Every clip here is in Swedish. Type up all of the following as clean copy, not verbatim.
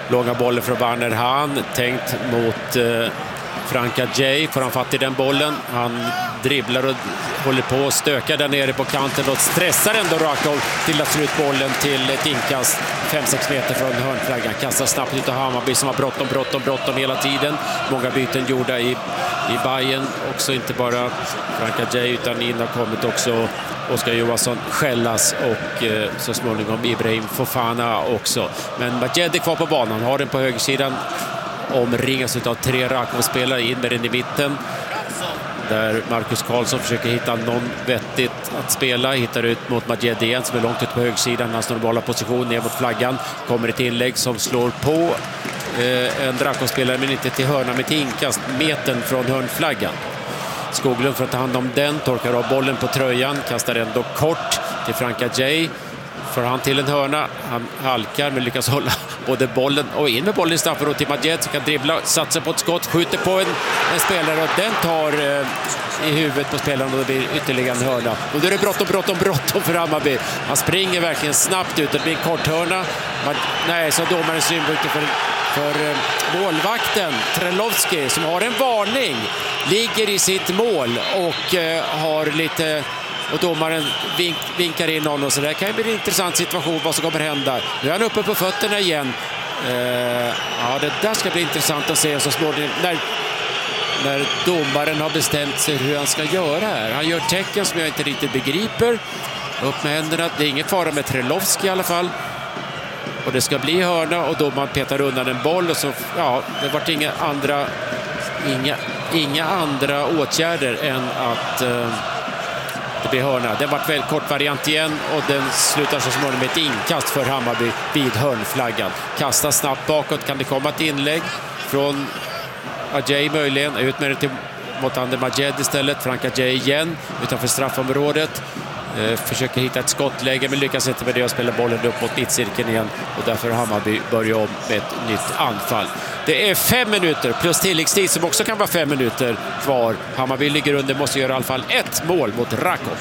Långa bollen från Werner Hahn, tänkt mot Frank Adjei. Får han fatt i den bollen. Han dribblar och håller på och stökar där nere på kanten och stressar ändå Rakov till att slå ut bollen till ett inkast 5-6 meter från hörnflaggan. Kastar snabbt ut av Hammarby som har bråttom hela tiden. Många byten gjorda i Bayern. Också inte bara Frank Adjei utan in har kommit också Oskar Johansson, Skällas och så småningom Ibrahim Fofana också. Men Majed är kvar på banan, har den på högersidan. Omringas av 3 Rakov-spelare, in med den i mitten. Där Marcus Karlsson försöker hitta någon vettigt att spela. Hittar ut mot Majed igen som är långt ut på högersidan. Han står i bolla position ner mot flaggan. Kommer ett inlägg som slår på en Rakov-spelare men inte till hörna med till inkast. Metern från hörnflaggan. Skoglund för att ta hand om den. Torkar av bollen på tröjan. Kastar ändå kort till Frank Adjei. Får han till en hörna. Han halkar men lyckas hålla både bollen och in med bollen i straffområdet till Majed som kan dribbla, satsa på ett skott, skjuter på en spelare och den tar i huvudet på spelaren och det blir ytterligare en hörna. Och då är det bråttom för Hammarby. Han springer verkligen snabbt ut. Det blir en kort hörna. Så domaren synpunkter för målvakten Trelowski som har en varning. Ligger i sitt mål och har lite... Och domaren vinkar in honom. Så det kan ju bli en intressant situation vad som kommer hända. Nu är han uppe på fötterna igen. Det där ska bli intressant att se så småningom när domaren har bestämt sig hur han ska göra här. Han gör tecken som jag inte riktigt begriper. Upp med händerna. Det är ingen fara med Trelowski i alla fall. Och det ska bli hörna och domaren petar undan en boll. Och så, det var inga andra åtgärder än att... det blir hörna. Det var väl kort variant igen och den slutar så småningom med ett inkast för Hammarby vid hörnflaggan. Kastar snabbt bakåt. Kan det komma ett inlägg från Adjei möjligen? Ut med det mot Ander Majed istället. Frank Adjei igen utanför straffområdet. Försöker hitta ett skottläge men lyckas inte med det och spelar bollen upp mot mittcirkeln igen. Och därför Hammarby börjar om med ett nytt anfall. Det är 5 minuter plus tilläggstid som också kan vara 5 minuter kvar. Hammarby ligger under, måste göra i alla fall 1 mål mot Rakov.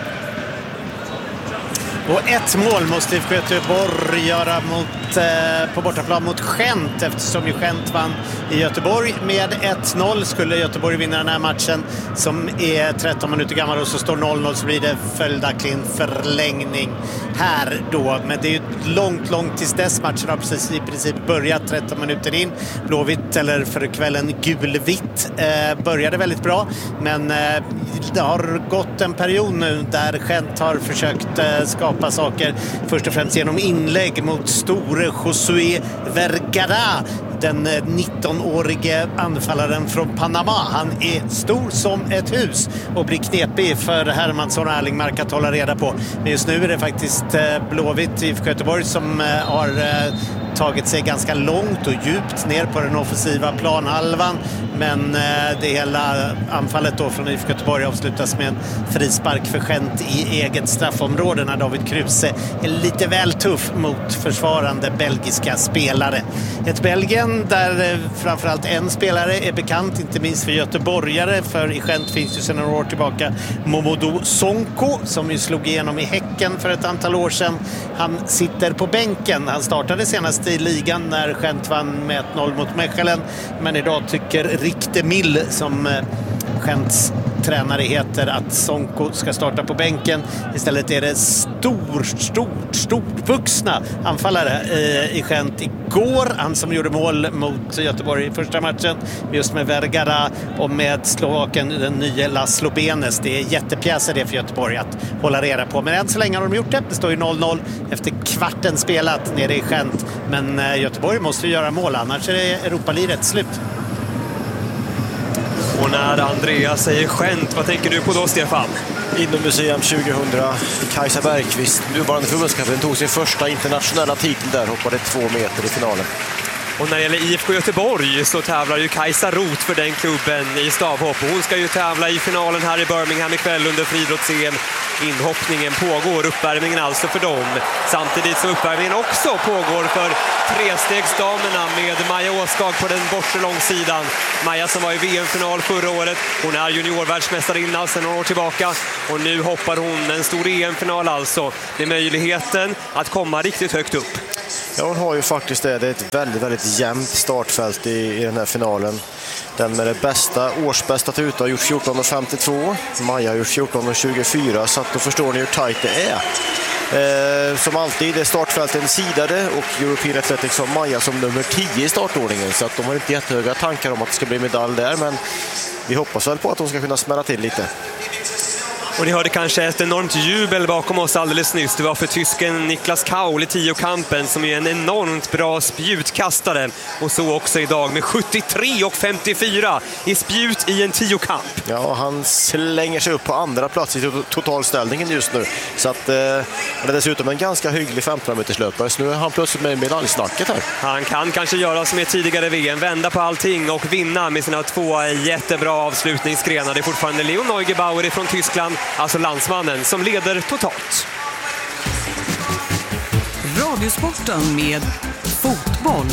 Och 1 mål måste IFK Göteborg göra på bortaplan mot Gent eftersom ju Gent vann i Göteborg med 1-0. Skulle Göteborg vinna den här matchen som är 13 minuter gammal och så står 0-0 så blir det följaktligen förlängning här då. Men det är ju långt tills dess. Matchen har precis i princip börjat 13 minuter in. Blåvitt, eller för kvällen gulvitt, började väldigt bra. Men det har gått en period nu där Gent har försökt skapa saker. Först och främst genom inlägg mot store Josué Vergara. Den 19-årige anfallaren från Panama. Han är stor som ett hus och blir knepig för Hermansson och Erlingmark att hålla reda på. Men just nu är det faktiskt Blåvitt i Göteborg som har tagit sig ganska långt och djupt ner på den offensiva planhalvan. Men det hela anfallet då från IFK Göteborg avslutas med en frispark för Gent i eget straffområde när David Kruse är lite väl tuff mot försvarande belgiska spelare. Ett Belgien där framförallt en spelare är bekant, inte minst för göteborgare, för i Gent finns ju sedan några år tillbaka Momodou Sonko som ju slog igenom i Häcken för ett antal år sedan. Han sitter på bänken. Han startade senast i ligan när Gent vann med 1-0 mot Mechelen, men idag tycker Rick de Mille, som Gents tränare heter, att Sonko ska starta på bänken. Istället är det stort vuxna anfallare i Gent igår. Han som gjorde mål mot Göteborg i första matchen just med Vergara och med slovaken den nya Laszlo Benes. Det är jättepjäser det för Göteborg att hålla reda på. Men än så länge har de gjort det. Det står ju 0-0 efter kvarten spelat nere i Gent. Men Göteborg måste ju göra mål, annars är det Europa-liret slut. Och när Andreas säger Gent, vad tänker du på då, Stefan? Inommuseum 2000, Kajsa Bergqvist, nuvarande förbundskapten, tog sin första internationella titel där, hoppade 2 meter i finalen. Och när det gäller IFK Göteborg så tävlar ju Kajsa Roth för den klubben i stavhopp. Hon ska ju tävla i finalen här i Birmingham ikväll under friidrotts-EM. Inhoppningen pågår, uppvärmningen alltså för dem. Samtidigt som uppvärmningen också pågår för trestegsdamerna med Maja Åskag på den bortre långsidan. Maja som var i VM-final förra året. Hon är juniorvärldsmästarinna sedan några år tillbaka. Och nu hoppar hon en stor EM-final alltså. Det är möjligheten att komma riktigt högt upp. Ja, hon har ju faktiskt det. Det är ett väldigt, väldigt jämnt startfält i den här finalen. Den med det bästa, årsbästa tuta har gjort 14.52. Maja har gjort 14.24, så att då förstår ni hur tajt det är. Som alltid är startfälten sidade och European Athletics har Maja som nummer 10 i startordningen, så att de har inte jättehöga tankar om att det ska bli medalj där, men vi hoppas väl på att de ska kunna smälla till lite. Och ni hörde kanske ett enormt jubel bakom oss alldeles nyss. Det var för tysken Niklas Kaul i tiokampen som är en enormt bra spjutkastare. Och så också idag med 73,54 i spjut i en tiokamp. Ja, han slänger sig upp på andra plats i totalställningen just nu. Så att det är dessutom en ganska hygglig 15-meterslöpare. Så nu är han plötsligt med i medaljsnacket här. Han kan kanske göra som i tidigare VM, vända på allting och vinna med sina 2 jättebra avslutningsgrenar. Det är fortfarande Leon Neugebauer från Tyskland, alltså landsmannen, som leder totalt. Radiosporten med fotboll.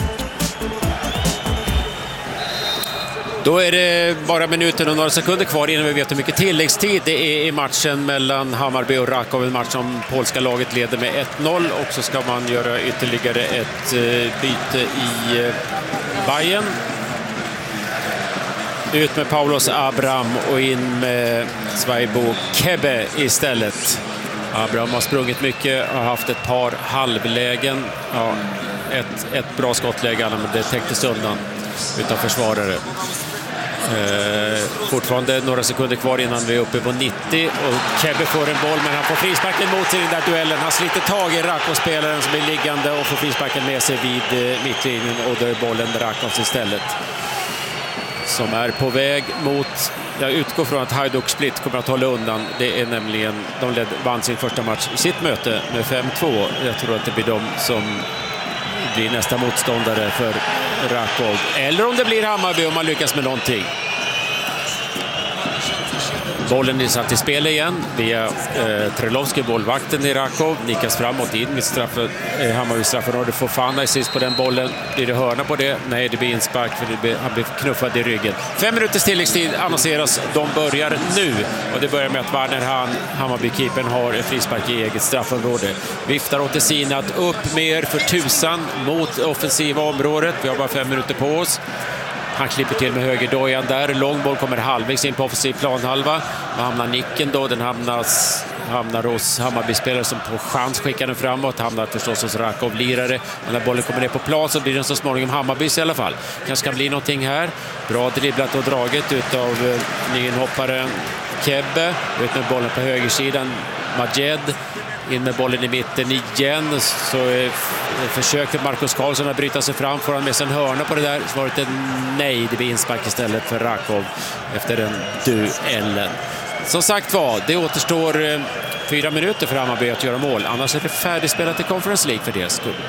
Då är det bara minuter och några sekunder kvar innan vi vet hur mycket tilläggstid det är i matchen mellan Hammarby och Rakow. En match som polska laget leder med 1-0, och så ska man göra ytterligare ett byte i Bayern. Ut med Paulos Abraham och in med Svajbo Kebbe istället. Abraham har sprungit mycket, har haft ett par halvlägen. Ja, ett bra skottläge, men det täcktes undan utav försvarare. Fortfarande några sekunder kvar innan vi är uppe på 90, och Kebbe får en boll, men han får frisparken mot sig i den där duellen. Han sliter tag i Rakow-spelaren som är liggande och får frisparken med sig vid mittlinjen, och då är bollen Rakows istället, som är på väg mot... Jag utgår från att Hajduk Split kommer att hålla undan. Det är nämligen... De vann sin första match i sitt möte med 5-2. Jag tror att det blir de som blir nästa motståndare för Rakow. Eller om det blir Hammarby om man lyckas med någonting. Bollen är satt i spel igen via Trelovski, bollvakten i Rakow. Nikas framåt in med Hammarby straffområde. Fofana är sist på den bollen. Blir det hörna på det? Nej, det blir inspark, för han blir knuffad i ryggen. 5 minuters tilläggstid annonseras. De börjar nu. Och det börjar med att Werner Hammarby-keepern har en frispark i eget straffområde. Viftar åt Sinat upp mer för tusan mot offensiva området. Vi har bara 5 minuter på oss. Han klipper till med högerdojan där. Långboll kommer halvvägs in på offensiv planhalva. Och hamnar nicken då. Den hamnar hos Hammarby-spelare som på chans skickar den framåt. Hamnar förstås hos Rakow-lirare. Och när bollen kommer ner på plan så blir den så småningom Hammarbys i alla fall. Kanske kan bli någonting här. Bra dribblat och draget utav nyinhopparen Kebbe. Ut med bollen på högersidan. Majed. In med bollen i mitten igen, så försöker Marcus Karlsson att bryta sig fram. Får han med sig en hörna på det där? Svaret är nej, det blir inspark istället för Rakow efter den duellen. Som sagt var, det återstår 4 minuter för Hammarby att göra mål. Annars är det färdigspelat i Conference League för deras skull.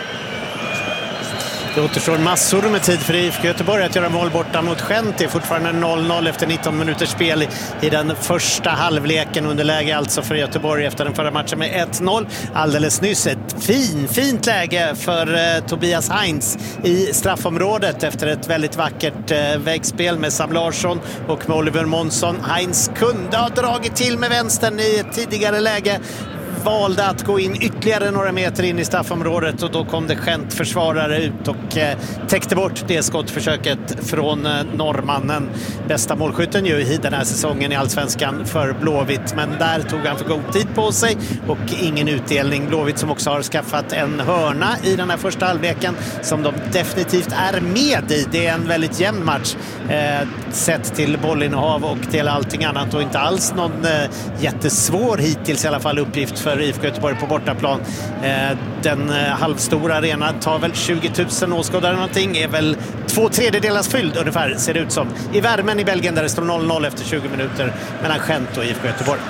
Det återstår massor med tid för IFK Göteborg att göra mål borta mot Gent. Det är fortfarande 0-0 efter 19 minuters spel i den första halvleken. Underläge alltså för Göteborg efter den förra matchen med 1-0. Alldeles nyss ett fint läge för Tobias Heinz i straffområdet efter ett väldigt vackert väggspel med Sam Larsson och med Oliver Månsson. Heinz kunde ha dragit till med vänstern i ett tidigare läge. Valde att gå in ytterligare några meter in i straffområdet, och då kom det Gent-försvarare ut och täckte bort det skottförsöket från norrmannen. Bästa målskytten ju i den här säsongen i Allsvenskan för Blåvitt, men där tog han för god tid på sig och ingen utdelning. Blåvitt som också har skaffat en hörna i den här första halvleken som de definitivt är med i. Det är en väldigt jämn match sett till bollinnehav och till allting annat, och inte alls någon jättesvår hittills i alla fall uppgift för IFK Göteborg på bortaplan. Den halvstora arenan tar väl 20 000 åskådare någonting, är väl 2/3 fylld ungefär, ser det ut som. I värmen i Belgien där det står 0-0 efter 20 minuter mellan Gent och IFK Göteborg.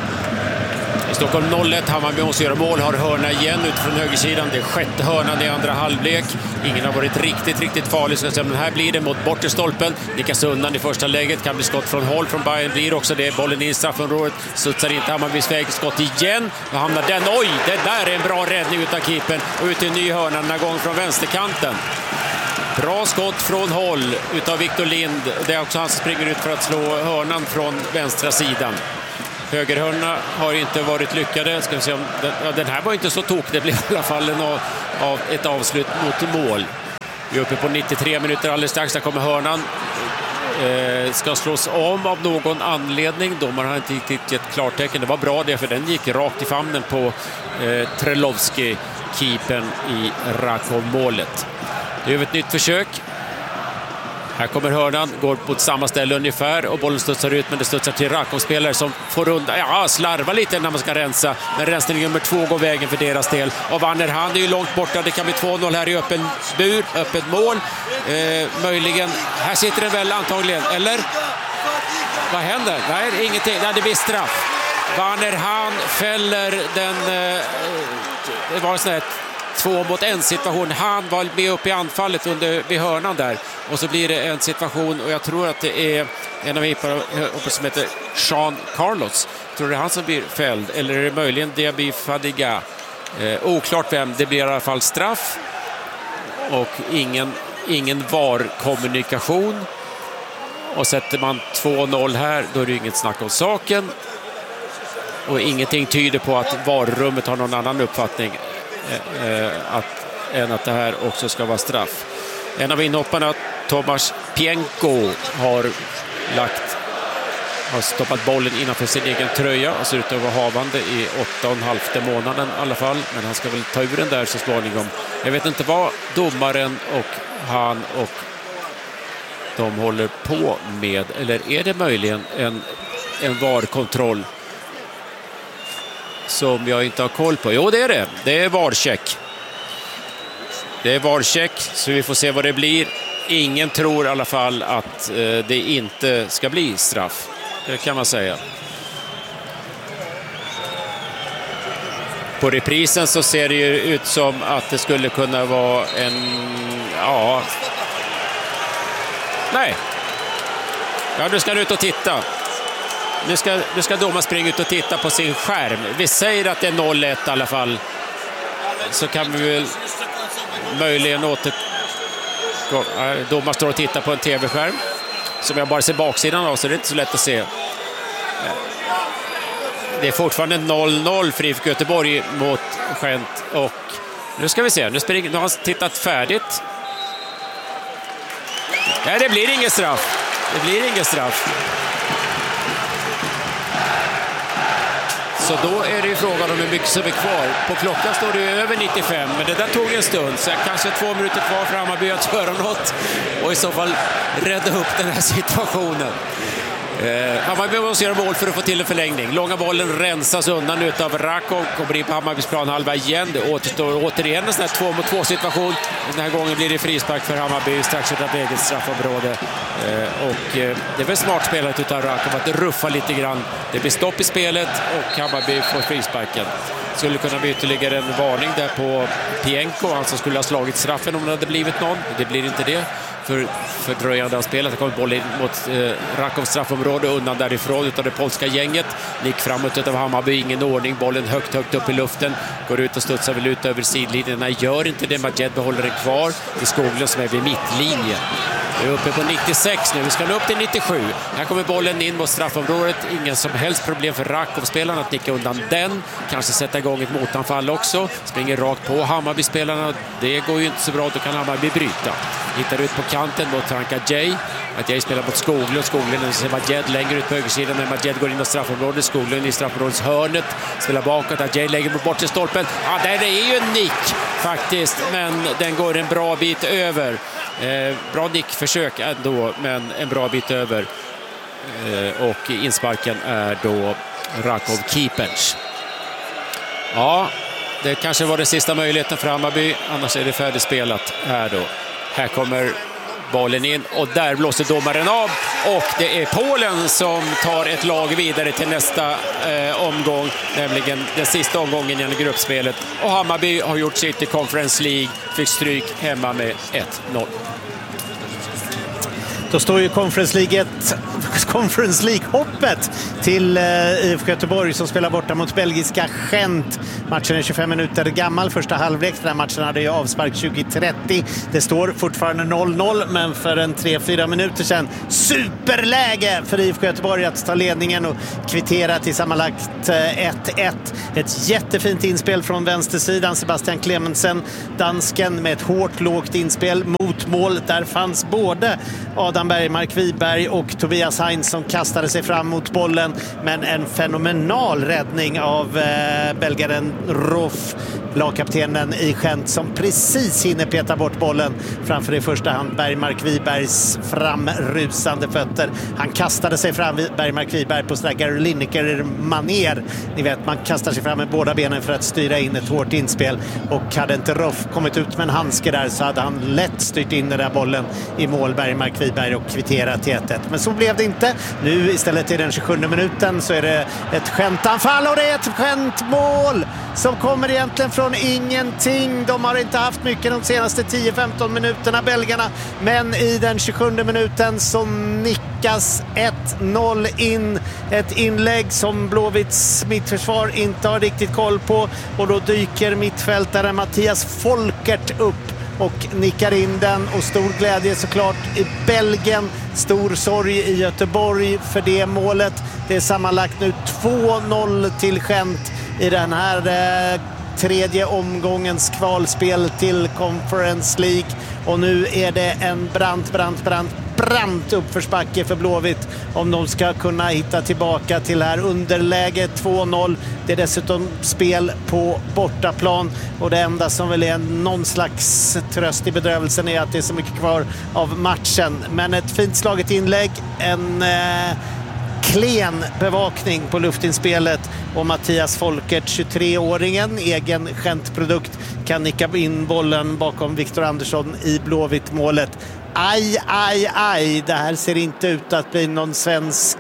I Stockholm 0-1, Hammarby måste göra mål, har hörna igen utifrån högersidan. Det är sjätte hörnan i andra halvlek. Ingen har varit riktigt farlig, men här blir det mot bortre stolpen. Nickas undan i första läget, kan bli skott från håll från Bayern, blir också det. Bollen in i straffområdet, studsar inte Hammarbys väg, skott igen. Och hamnar den, oj, det där är en bra räddning utav keepern. Och ut i en ny hörna, den här gången från vänsterkanten. Bra skott från håll utav Victor Lind. Det är också han som springer ut för att slå hörnan från vänstra sidan. Högerhörna har inte varit lyckade. Ska vi se om den här var inte så tok. Det blev i alla fall ett avslut mot mål. Vi är uppe på 93 minuter alldeles strax. Där kommer hörnan. Ska slås om av någon anledning. Domaren har inte riktigt gett klartecken. Det var bra det, för den gick rakt i famnen på Trelovski, keepern i Rakov-målet. Det är ett nytt försök. Här kommer hörnan, går på samma ställe ungefär och bollen studsar ut, men det studsar till Rakov-spelare som får undan, slarva lite när man ska rensa. Men rensning nummer 2 går vägen för deras del. Och Vanner, han är ju långt borta. Det kan bli 2-0 här i öppen bur, öppet mål. Möjligen, här sitter den väl antagligen, eller? Vad händer? Nej, ingenting. Nej, det blir straff. Vanner, han fäller den... det var en sån här 2-mot-1 situation. Han var med upp i anfallet vid hörnan där. Och så blir det en situation, och jag tror att det är en av hipparna som heter Jean Carlos. Jag tror det är han som blir fälld. Eller är det möjligen Diaby Fadiga? Oklart vem. Det blir i alla fall straff. Och ingen VAR-kommunikation. Och sätter man 2-0 här, då är det inget snack om saken. Och ingenting tyder på att VAR-rummet har någon annan uppfattning än att det här också ska vara straff. En av inhopparna, Tomasz Pienko, har stoppat bollen innanför sin egen tröja och ser ut att vara havande i 8,5 månaden i alla fall. Men han ska väl ta ur den där så småningom. Jag vet inte vad domaren och han och de håller på med. Eller är det möjligen en VAR-kontroll som jag inte har koll på? Jo, det är det. Det är VAR-check. Det är VAR-check, så vi får se vad det blir. Ingen tror i alla fall att det inte ska bli straff. Det kan man säga. På reprisen så ser det ju ut som att det skulle kunna vara Nej. Ja, du ska ut och titta. Nu ska domaren springa ut och titta på sin skärm. Vi säger att det är 0-1 i alla fall. Så kan vi väl möjligen domaren står och tittar på en tv-skärm som jag bara ser baksidan av, så det är inte så lätt att se. Det är fortfarande 0-0 för IFK Göteborg mot Gent. Och nu ska vi se, nu har han tittat färdigt. Nej, det blir ingen straff. Så då är det ju frågan om hur mycket som är kvar. På klockan står det över 95, men det där tog en stund. Så kanske 2 minuter kvar för Hammarby att göra något och i så fall rädda upp den här situationen. Hammarby måste göra mål för att få till en förlängning. Långa bollen rensas undan utav Rakov. Kommer in på Hammarbys planhalva igen. Det återstår återigen en sån här 2-mot-2 situation. Den här gången blir det frispark för Hammarby strax utanför eget straffområde. Det är väl smart spelat utav Rakov att ruffa lite grann. Det blir stopp i spelet och Hammarby får frisparken. Skulle kunna bli ytterligare en varning där på Pienko. Han som skulle ha slagit straffen om det hade blivit någon. Det blir inte det. För fördröjande av spelet. Det kommer bollen mot Rakovs straffområde, undan därifrån utav det polska gänget. Nick framåt utav Hammarby, ingen ordning. Bollen högt upp i luften. Går ut och studsar väl ut över sidlinjerna. Gör inte det. Majed behåller den kvar i Skoglund som är vid mittlinjen. Vi är uppe på 96 nu. Vi ska nå upp till 97. Här kommer bollen in mot straffområdet. Ingen som helst problem för Rakov-spelarna att nicka undan den. Kanske sätta igång ett motanfall också. Springer rakt på Hammarby-spelarna. Det går ju inte så bra. Då kan Hammarby bryta. Hittar ut på kanten mot Franka Jay. Majed spelar mot Skoglund. Skoglund ser Majed längre ut på högersidan. Men Majed går in i straffområdet. Skoglund i straffområdets hörnet. Spelar bakåt. Jay lägger bort till stolpen. Ja, där är ju en nick faktiskt. Men den går en bra bit över. Bra nickförsök ändå, men en bra bit över. Och insparken är då Rakov-keepers. Ja, det kanske var den sista möjligheten för Hammarby. Annars är det färdigspelat här då. Här kommer bollen in och där blåser domaren av. Och det är Polen som tar ett lag vidare till nästa omgång. Nämligen den sista omgången i gruppspelet. Och Hammarby har gjort sitt i Conference League. Fick stryk hemma med 1-0. Då står ju Conference League Conference League-hoppet till IFK Göteborg som spelar borta mot belgiska Gent. Matchen är 25 minuter gammal. Första halvlek. Den här matchen hade ju avspark 20:30. Det står fortfarande 0-0, men för en 3-4 minuter sedan superläge för IFK Göteborg att ta ledningen och kvittera till sammanlagt 1-1. Ett jättefint inspel från vänstersidan. Sebastian Clemensen, dansken, med ett hårt lågt inspel mot mål. Där fanns både Adam Bergmark Wiberg och Tobias Heinz som kastade sig fram mot bollen, men en fenomenal räddning av belgaren Roff, lagkaptenen i Gent, som precis hinner peta bort bollen framför i första hand Bergmark Wibergs framrusande fötter. Han kastade sig fram, Bergmark Wiberg, på sådär Gary Lineker-manér. Ni vet, man kastar sig fram med båda benen för att styra in ett hårt inspel, och hade inte Roff kommit ut med en handske där så hade han lätt styrt in den där bollen i mål, Bergmark Wiberg, och kvitterat till 1-1. Men så blev det inte. Nu istället i den 27 minuten så är det ett Gent-anfall, och det är ett Gent-mål som kommer egentligen från ingenting. De har inte haft mycket de senaste 10-15 minuterna, belgarna, men i den 27 minuten så nickas 1-0 in. Ett inlägg som Blåvitts mittförsvar inte har riktigt koll på, och då dyker mittfältaren Mattias Folkert upp och nickar in den, och stor glädje såklart i Belgien, stor sorg i Göteborg för det målet. Det är sammanlagt nu 2-0 till Gent i den här tredje omgångens kvalspel till Conference League, och nu är det en brant uppförsbacke för Blåvitt om de ska kunna hitta tillbaka till här underläget 2-0. Det är dessutom spel på bortaplan, och det enda som väl är någon slags tröst i bedrövelsen är att det är så mycket kvar av matchen. Men ett fint slaget inlägg, en klen bevakning på luftinspelet, och Mattias Folkert, 23-åringen, egen Gent-produkt, kan nicka in bollen bakom Viktor Andersson i Blåvitt-målet. Aj, det här ser inte ut att bli någon svensk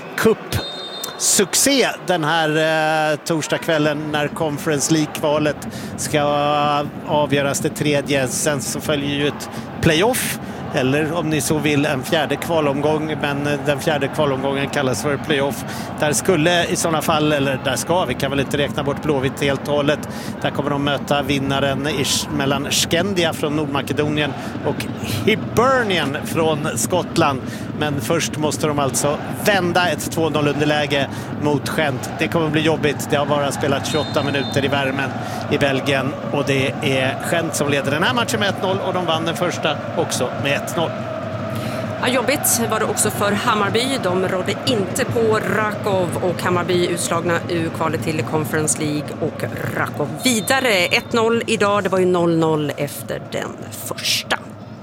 cup-succé den här torsdagskvällen när Conference League-kvalet ska avgöras det tredje. Sen så följer ju ett playoff, eller om ni så vill en fjärde kvalomgång, men den fjärde kvalomgången kallas för playoff. Där skulle i sådana fall, eller där ska, vi kan väl inte räkna bort Blåvitt helt och hållet. Där kommer de möta vinnaren mellan Skendia från Nordmakedonien och Hibernian från Skottland. Men först måste de alltså vända ett 2-0 underläge mot Gent. Det kommer bli jobbigt. Det har bara spelat 28 minuter i värmen i Belgien, och det är Gent som leder den här matchen med 1-0, och de vann den första också med 1-0. Ja, jobbigt var det också för Hammarby. De rådde inte på Rakov, och Hammarby utslagna ur kvalet till Conference League, och Rakov vidare. 1-0 idag, det var ju 0-0 efter den första.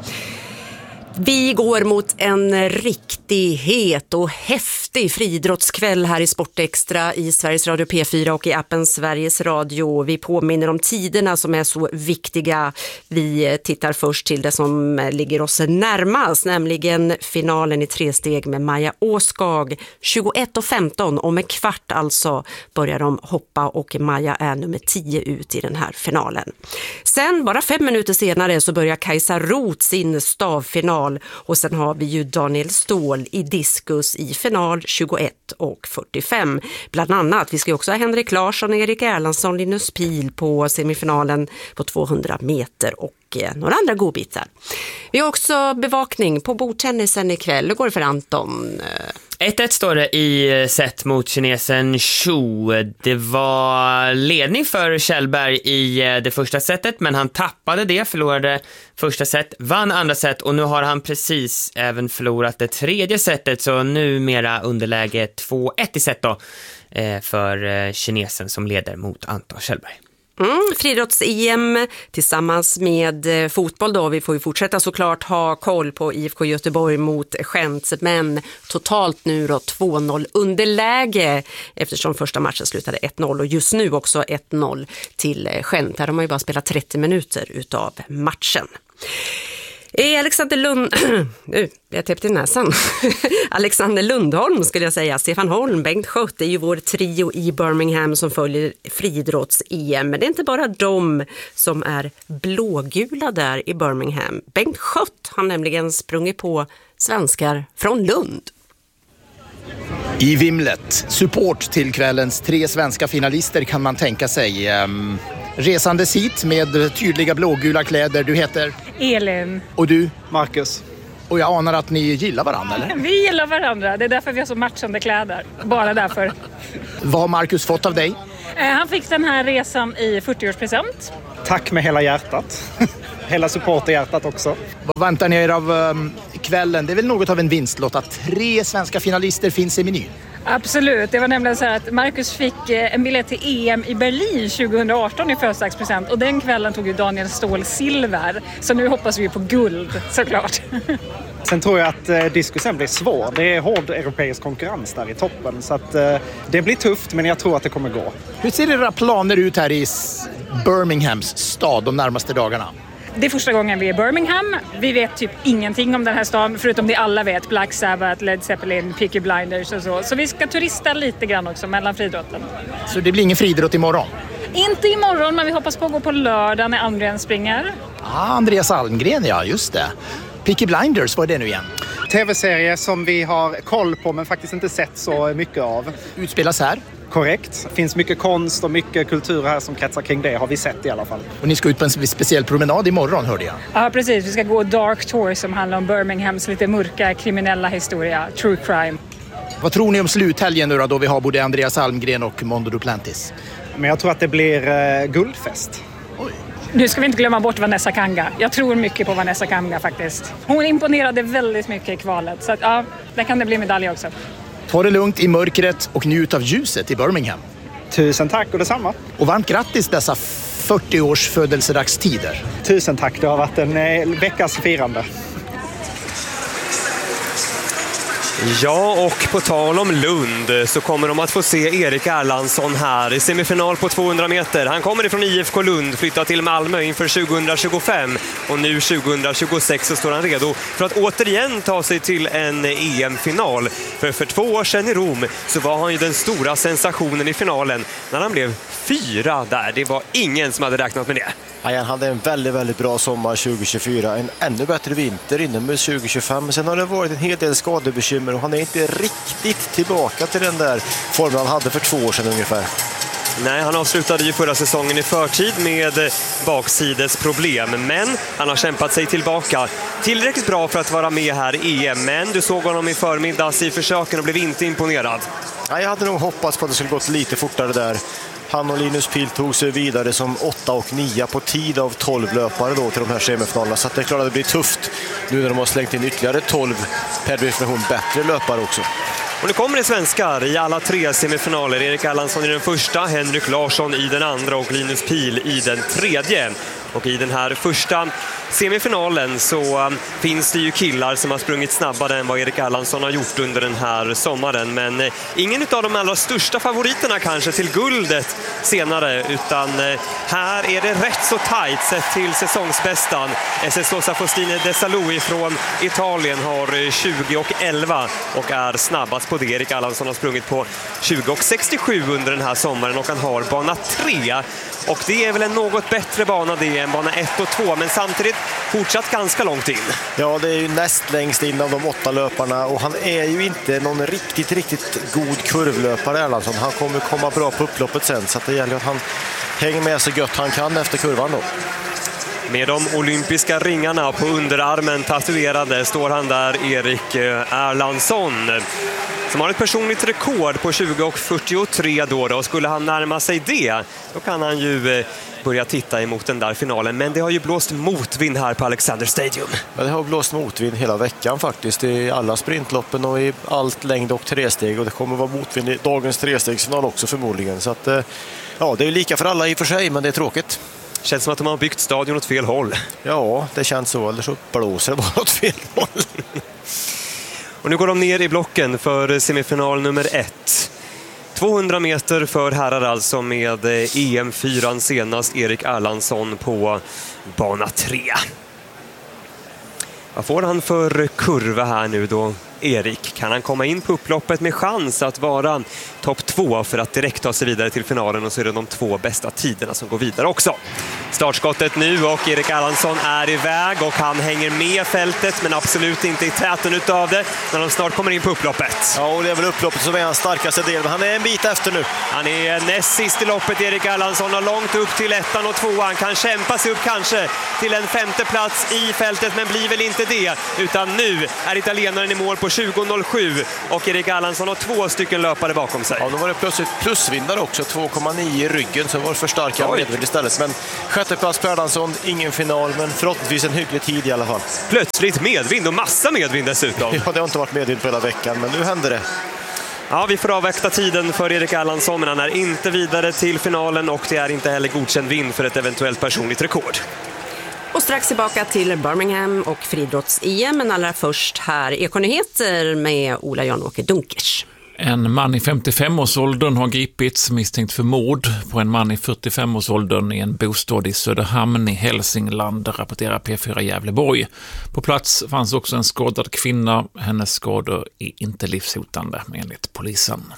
Vi går mot en riktig het och häftig friidrottskväll här i Sportextra i Sveriges Radio P4 och i appen Sveriges Radio. Vi påminner om tiderna som är så viktiga. Vi tittar först till det som ligger oss närmast, nämligen finalen i 3 steg med Maja Åskag. 21:15, om en kvart alltså, börjar de hoppa, och Maja är nummer 10 ut i den här finalen. Sen, bara 5 minuter senare, så börjar Kajsa Roth sin stavfinal. Och sen har vi ju Daniel Ståhl i diskus i final 21:45. Bland annat, vi ska också ha Henrik Larsson, Erik Erlandsson, Linus Pil på semifinalen på 200 meter och några andra godbitar. Vi har också bevakning på bordtennisen ikväll. Hur går det för Anton? 1-1 står det i set mot kinesen Xu. Det var ledning för Kjellberg i det första setet, men han tappade det, förlorade första set, vann andra set, och nu har han precis även förlorat det tredje setet, så numera underläge 2-1 i set då för kinesen som leder mot Anton Kjellberg. Friidrotts-EM tillsammans med fotboll då. Vi får ju fortsätta såklart ha koll på IFK Göteborg mot Gent, men totalt nu då 2-0 underläge eftersom första matchen slutade 1-0, och just nu också 1-0 till Gent. Här har man ju bara spelat 30 minuter utav matchen. Jag täppte i näsan. Alexander Lundholm skulle jag säga, Stefan Holm, Bengt Schött är ju vår trio i Birmingham som följer friidrotts-EM. Men det är inte bara de som är blågula där i Birmingham. Bengt Schött har nämligen sprungit på svenskar från Lund. I vimlet, support till kvällens 3 svenska finalister kan man tänka sig. Resandes hit med tydliga blågula kläder. Du heter? Elin. Och du? Marcus. Och jag anar att ni gillar varandra, eller? Vi gillar varandra. Det är därför vi har så matchande kläder. Bara därför. Vad har Marcus fått av dig? Han fick den här resan i 40-årspresent. Tack med hela hjärtat. Hela supporterhjärtat också. Vad väntar ni er av kvällen? Det är väl något av en vinstlott att 3 svenska finalister finns i menyn? Absolut. Det var nämligen så här att Marcus fick en biljett till EM i Berlin 2018 i födelsedagspresent. Och den kvällen tog ju Daniel Ståhl silver. Så nu hoppas vi på guld, såklart. Sen tror jag att diskusen blir svår. Det är hård europeisk konkurrens där i toppen. Så att det blir tufft, men jag tror att det kommer gå. Hur ser era planer ut här i Birminghams stad de närmaste dagarna? Det är första gången vi är i Birmingham. Vi vet typ ingenting om den här staden, förutom det alla vet. Black Sabbath, Led Zeppelin, Peaky Blinders och så. Så vi ska turista lite grann också mellan friidrotten. Så det blir ingen friidrott imorgon? Inte imorgon, men vi hoppas på att gå på lördag när Andrén springer. Andreas Almgren, ja, just det. Peaky Blinders, vad är det nu igen? TV-serie som vi har koll på men faktiskt inte sett så mycket av. Utspelas här? Korrekt. Det finns mycket konst och mycket kultur här som kretsar kring det, har vi sett i alla fall. Och ni ska ut på en speciell promenad imorgon, hörde jag. Ja, precis. Vi ska gå Dark Tour som handlar om Birminghams lite mörka kriminella historia, true crime. Vad tror ni om sluthelgen nu då vi har både Andreas Almgren och Mondo Duplantis? Men jag tror att det blir guldfest. Oj. Nu ska vi inte glömma bort Vanessa Kanga. Jag tror mycket på Vanessa Kanga faktiskt. Hon imponerade väldigt mycket i kvalet. Så att, ja, där kan det bli medalj också. Ta det lugnt i mörkret och njut av ljuset i Birmingham. Tusen tack och detsamma. Och varmt grattis dessa 40 års födelsedagstider. Tusen tack, det har varit en veckas firande. Ja, och på tal om Lund så kommer de att få se Erik Erlandsson här i semifinal på 200 meter. Han kommer ifrån IFK Lund, flyttar till Malmö inför 2025 och nu 2026 så står han redo för att återigen ta sig till en EM-final. För 2 år sedan i Rom så var han ju den stora sensationen i finalen när han blev 4 där. Det var ingen som hade räknat med det. Ja, han hade en väldigt, väldigt bra sommar 2024. En ännu bättre vinter inomhus 2025. Sen har det varit en hel del skadebekymmer och han är inte riktigt tillbaka till den där formen han hade för 2 år sedan ungefär. Nej, han avslutade ju förra säsongen i förtid med baksidesproblem. Men han har kämpat sig tillbaka tillräckligt bra för att vara med här i EM. Men du såg honom i förmiddags i försöken och blev inte imponerad. Ja, jag hade nog hoppats på att det skulle gått lite fortare där. Han och Linus Pihl tog sig vidare som 8 och 9 på tid av 12 löpare då till de här semifinalerna. Så att det är klart att det blir tufft nu när de har slängt in ytterligare 12 per definition bättre löpare också. Och nu kommer det svenskar i alla 3 semifinaler. Erik Erlandsson i den första, Henrik Larsson i den andra och Linus Pihl i den tredje. Och i den här första semifinalen så finns det ju killar som har sprungit snabbare än vad Erik Erlandsson har gjort under den här sommaren. Men ingen av de allra största favoriterna kanske till guldet senare, utan här är det rätt så tajt sett till säsongsbästan. SS Faustine Desalou från Italien har 20:11 och är snabbast på det. Erik Erlandsson har sprungit på 20:67 under den här sommaren och han har bana 3. Och det är väl en något bättre bana det än bana 1 och 2, men samtidigt fortsatt ganska långt in. Ja, det är ju näst längst in av de 8 löparna och han är ju inte någon riktigt god kurvlöpare Erlandsson. Han kommer komma bra på upploppet sen, så att det gäller att han hänger med så gött han kan efter kurvan då. Med de olympiska ringarna på underarmen tatuerade står han där, Erik Erlandsson, som har ett personligt rekord på 20:43 då. Och skulle han närma sig det, då kan han ju börja titta emot den där finalen. Men det har ju blåst motvind här på Alexander Stadium. Ja, det har blåst motvind hela veckan faktiskt i alla sprintloppen och i allt längd och 3-steg. Och det kommer vara motvind i dagens 3-stegsfinal också förmodligen. Så att, ja, det är lika för alla i och för sig, men det är tråkigt. Känns som att de har byggt stadion åt fel håll. Ja, det känns så. Eller så blåser det bara åt fel håll. Och nu går de ner i blocken för semifinal nummer 1. 200 meter för herrar alltså med EM4 senast Erik Erlandsson på bana 3. Vad får han för kurva här nu då, Erik? Kan han komma in på upploppet med chans att vara topp 2 för att direkt ta sig vidare till finalen, och så är det de 2 bästa tiderna som går vidare också. Startskottet nu och Erik Erlandsson är iväg och han hänger med fältet men absolut inte i täten utav det när de snart kommer in på upploppet. Ja, och det är väl upploppet som är hans starkaste del, men han är en bit efter nu. Han är näst sist i loppet, Erik Erlandsson, och långt upp till 1:an och 2:an. Kan kämpa sig upp kanske till en 5:e plats i fältet, men blir väl inte det. Utan nu är italienaren i mål på 20.07 och Erik Erlandsson har 2 stycken löpare bakom sig. Ja, då var det plötsligt plusvinnare också, 2,9 i ryggen, så var det för starka medvind istället. Men 6:e plats på Erlandsson, ingen final, men förhoppningsvis en hygglig tid i alla fall. Plötsligt medvind och massa medvind dessutom. Ja, det har inte varit medvind på hela veckan, men nu händer det. Ja, vi får avvakta tiden för Erik Erlandsson, men han är inte vidare till finalen och det är inte heller godkänd vind för ett eventuellt personligt rekord. Och strax tillbaka till Birmingham och friidrotts-EM, men allra först här Ekonyheter med Ola Jan-Åke Dunkers. En man i 55-årsåldern har gripits misstänkt för mord på en man i 45-årsåldern i en bostad i Söderhamn i Hälsingland, rapporterar P4 Gävleborg. På plats fanns också en skadad kvinna. Hennes skador är inte livshotande enligt polisen.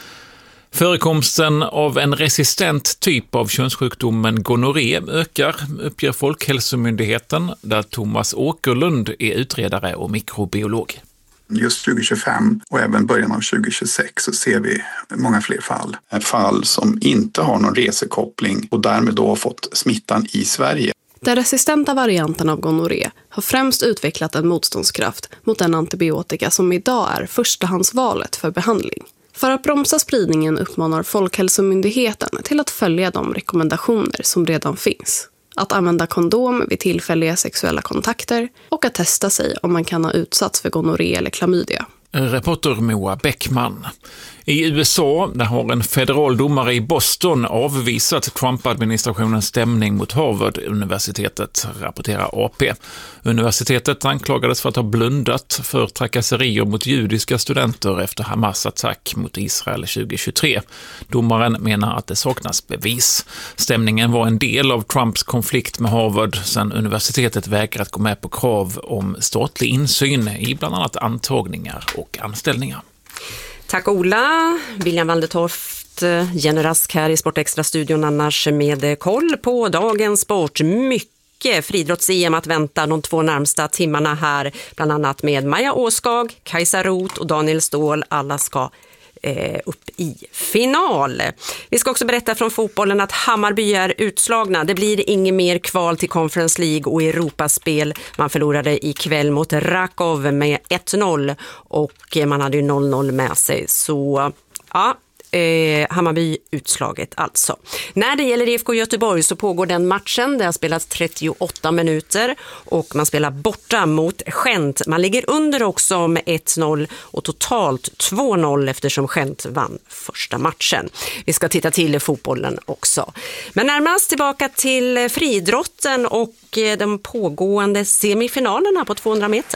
Förekomsten av en resistent typ av könssjukdomen gonorré ökar, uppger Folkhälsomyndigheten, där Thomas Åkerlund är utredare och mikrobiolog. Just 2025 och även början av 2026 så ser vi många fler fall. Fall som inte har någon resekoppling och därmed då har fått smittan i Sverige. Den resistenta varianten av gonorré har främst utvecklat en motståndskraft mot den antibiotika som idag är förstahandsvalet för behandling. För att bromsa spridningen uppmanar Folkhälsomyndigheten till att följa de rekommendationer som redan finns. Att använda kondom vid tillfälliga sexuella kontakter och att testa sig om man kan ha utsatts för gonorré eller klamydia. Reporter Moa Bäckman. I USA där har en federal domare i Boston avvisat Trump-administrationens stämning mot Harvard-universitetet, rapporterar AP. Universitetet anklagades för att ha blundat för trakasserier mot judiska studenter efter Hamas attack mot Israel 2023. Domaren menar att det saknas bevis. Stämningen var en del av Trumps konflikt med Harvard sedan universitetet vägrat gå med på krav om statlig insyn i bland annat antagningar och anställningar. Tack Ola. William Waldertoft, Jenny Rask här i Sportextra-studion annars med koll på dagens sport. Mycket friidrotts-EM att vänta de 2 närmsta timmarna här. Bland annat med Maja Åskag, Kajsa Roth och Daniel Ståhl. Alla ska upp i final. Vi ska också berätta från fotbollen att Hammarby är utslagna. Det blir inget mer kval till Conference League och Europaspel. Man förlorade ikväll mot Rakov med 1-0 och man hade ju 0-0 med sig. Så ja, Hammarby utslaget alltså. När det gäller IFK Göteborg så pågår den matchen. Det har spelats 38 minuter och man spelar borta mot Gent. Man ligger under också med 1-0 och totalt 2-0 eftersom Gent vann första matchen. Vi ska titta till fotbollen också. Men närmast tillbaka till friidrotten och de pågående semifinalerna på 200 meter.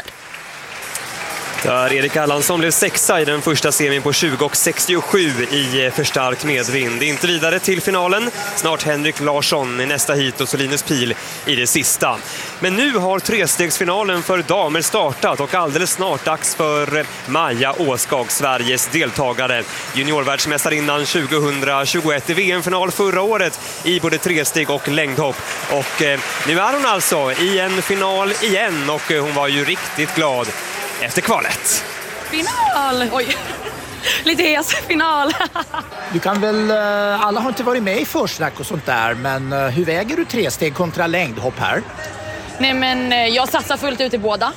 Där Erik Erlandsson blev 6:a i den första semin på 20.67 i förstärkt medvind. Inte vidare till finalen. Snart Henrik Larsson i nästa hit och så Linus Pil i det sista. Men nu har trestegsfinalen för damer startat och alldeles snart dags för Maja Åskag, Sveriges deltagare. Juniorvärldsmästarinnan 2021 i VM-final förra året i både tresteg och längdhopp. Och nu är hon alltså i en final igen och hon var ju riktigt glad efter kvalet. Final! Oj, lite hes final. Du kan väl, alla har inte varit med i försnack och sånt där, men hur väger du tresteg kontra längdhopp här? Nej men jag satsar fullt ut i båda.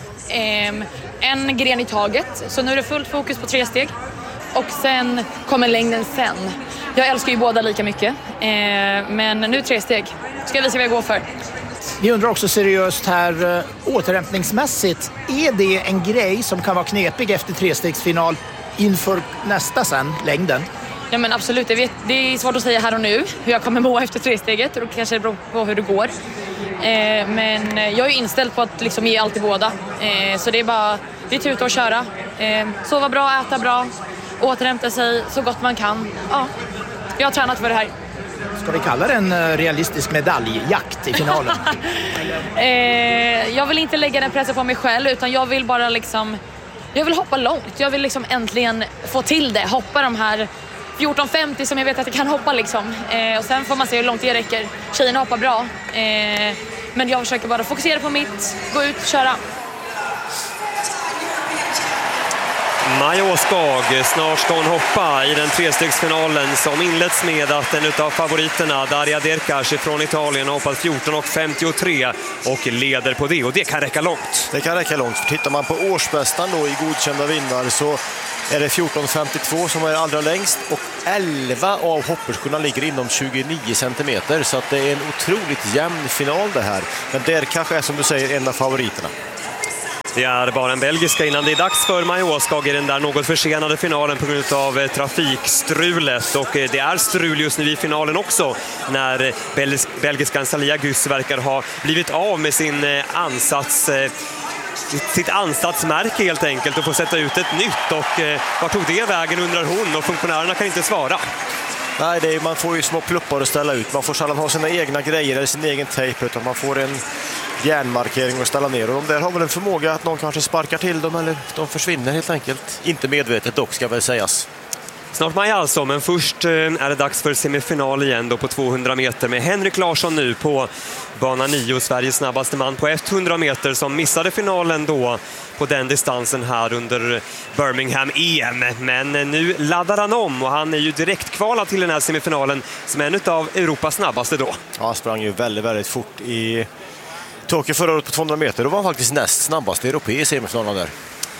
En gren i taget, så nu är det fullt fokus på tresteg. Och sen kommer längden sen. Jag älskar ju båda lika mycket, men nu tresteg. Ska jag visa vad jag går för. Vi undrar också seriöst här, återhämtningsmässigt, är det en grej som kan vara knepig efter trestegsfinal inför nästa sen, längden? Ja men absolut, det är svårt att säga här och nu hur jag kommer må efter tresteget och kanske beror på hur det går. Men jag är inställd på att liksom ge allt i båda. Så det är bara tuta och köra. Sova bra, äta bra, återhämta sig så gott man kan. Ja, jag har tränat för det här. Ska vi kalla det en realistisk medaljjakt i finalen? Jag vill inte lägga den pressen på mig själv utan jag vill bara liksom... Jag vill hoppa långt. Jag vill liksom äntligen få till det. Hoppa de här 14,50 som jag vet att jag kan hoppa liksom. Och sen får man se hur långt det räcker. Tjejerna hoppar bra. Men jag försöker bara fokusera på mitt, gå ut, köra. Maja Åskag, snart ska hon hoppa i den trestegsfinalen som inleds med att en av favoriterna, Daria Derkash från Italien, har hoppat 14,53 och leder på det. Och det kan räcka långt. Det kan räcka långt. Tittar man på årsbästan då i godkända vinnare så är det 14,52 som är allra längst och 11 av hopperskorna ligger inom 29 centimeter. Så att det är en otroligt jämn final det här. Men Derkash är som du säger en av favoriterna. Det är bara en belgiska innan det är dags för Maja Åskag i den där något försenade finalen på grund av trafikstrulet. Och det är strul just nu i finalen också när belgiskan Salia Gus verkar ha blivit av med sitt ansatsmärke helt enkelt och få sätta ut ett nytt. Och var tog det vägen undrar hon och funktionärerna kan inte svara. Nej, man får ju små pluppar att ställa ut. Man får sällan ha sina egna grejer eller sin egen tejp utan man får en järnmarkering att ställa ner. Och de där har väl en förmåga att någon kanske sparkar till dem eller de försvinner helt enkelt. Inte medvetet dock ska väl sägas. Snart Maja alltså, men först är det dags för semifinal igen då på 200 meter med Henrik Larsson nu på bana 9, Sveriges snabbaste man på 100 meter som missade finalen då på den distansen här under Birmingham EM. Men nu laddar han om och han är ju direkt kvalad till den här semifinalen som en av Europas snabbaste då. Ja, han sprang ju väldigt, väldigt fort i Tokyo förra året på 200 meter. Då var han faktiskt näst snabbaste europé i semifinalen där.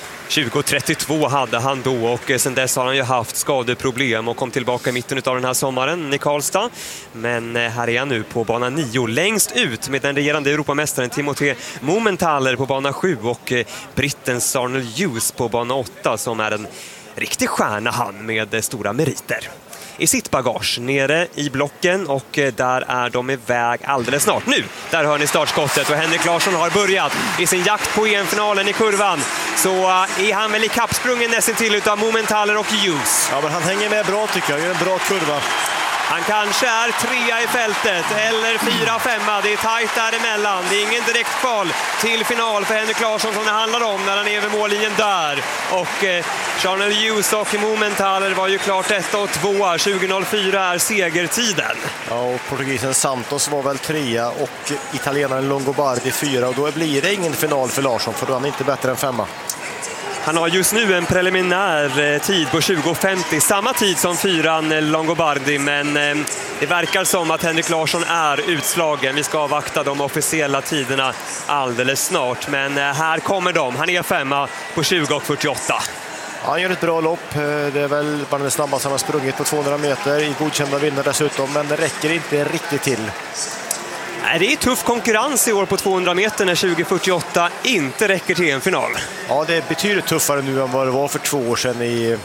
20.32 hade han då och sen dess har han ju haft skadeproblem och kom tillbaka i mitten av den här sommaren i Karlstad. Men här är han nu på bana 9 längst ut med den regerande Europamästaren Timothée Mumenthaler på bana 7 och brittens Arnold Hughes på bana 8 som är en riktig stjärna han med stora meriter i sitt bagage nere i blocken och där är de iväg alldeles snart. Nu, där hör ni startskottet och Henrik Larsson har börjat i sin jakt på EM-finalen i kurvan. Så är han väl i kappsprungen nästan till utav Mumenthaler och Hughes. Ja, men han hänger med bra tycker jag. Det är en bra kurva. Han kanske är 3 i fältet eller 4-5. Det är tajt däremellan. Det är ingen direkt kval till final för Henrik Larsson som det handlar om när han är vid mållinjen där. Och Arnold Hughes och Mumenthaler var ju klart 1 och 2. 20.04 är segertiden. Ja, och portugisen Santos var väl 3 och italienaren Longobardi 4. Och då blir det ingen final för Larsson för då är han inte bättre än 5. Han har just nu en preliminär tid på 20.50, samma tid som 4:an Longobardi, men det verkar som att Henrik Larsson är utslagen. Vi ska avvakta de officiella tiderna alldeles snart, men här kommer de. Han är 5 på 20.48. Han gör ett bra lopp. Det är väl bara den snabbaste han har sprungit på 200 meter i godkända vinnare dessutom, men det räcker inte riktigt till. Det är tuff konkurrens i år på 200 meter när 20.48 inte räcker till en final. Ja, det är betydligt tuffare nu än vad det var för 2 år sedan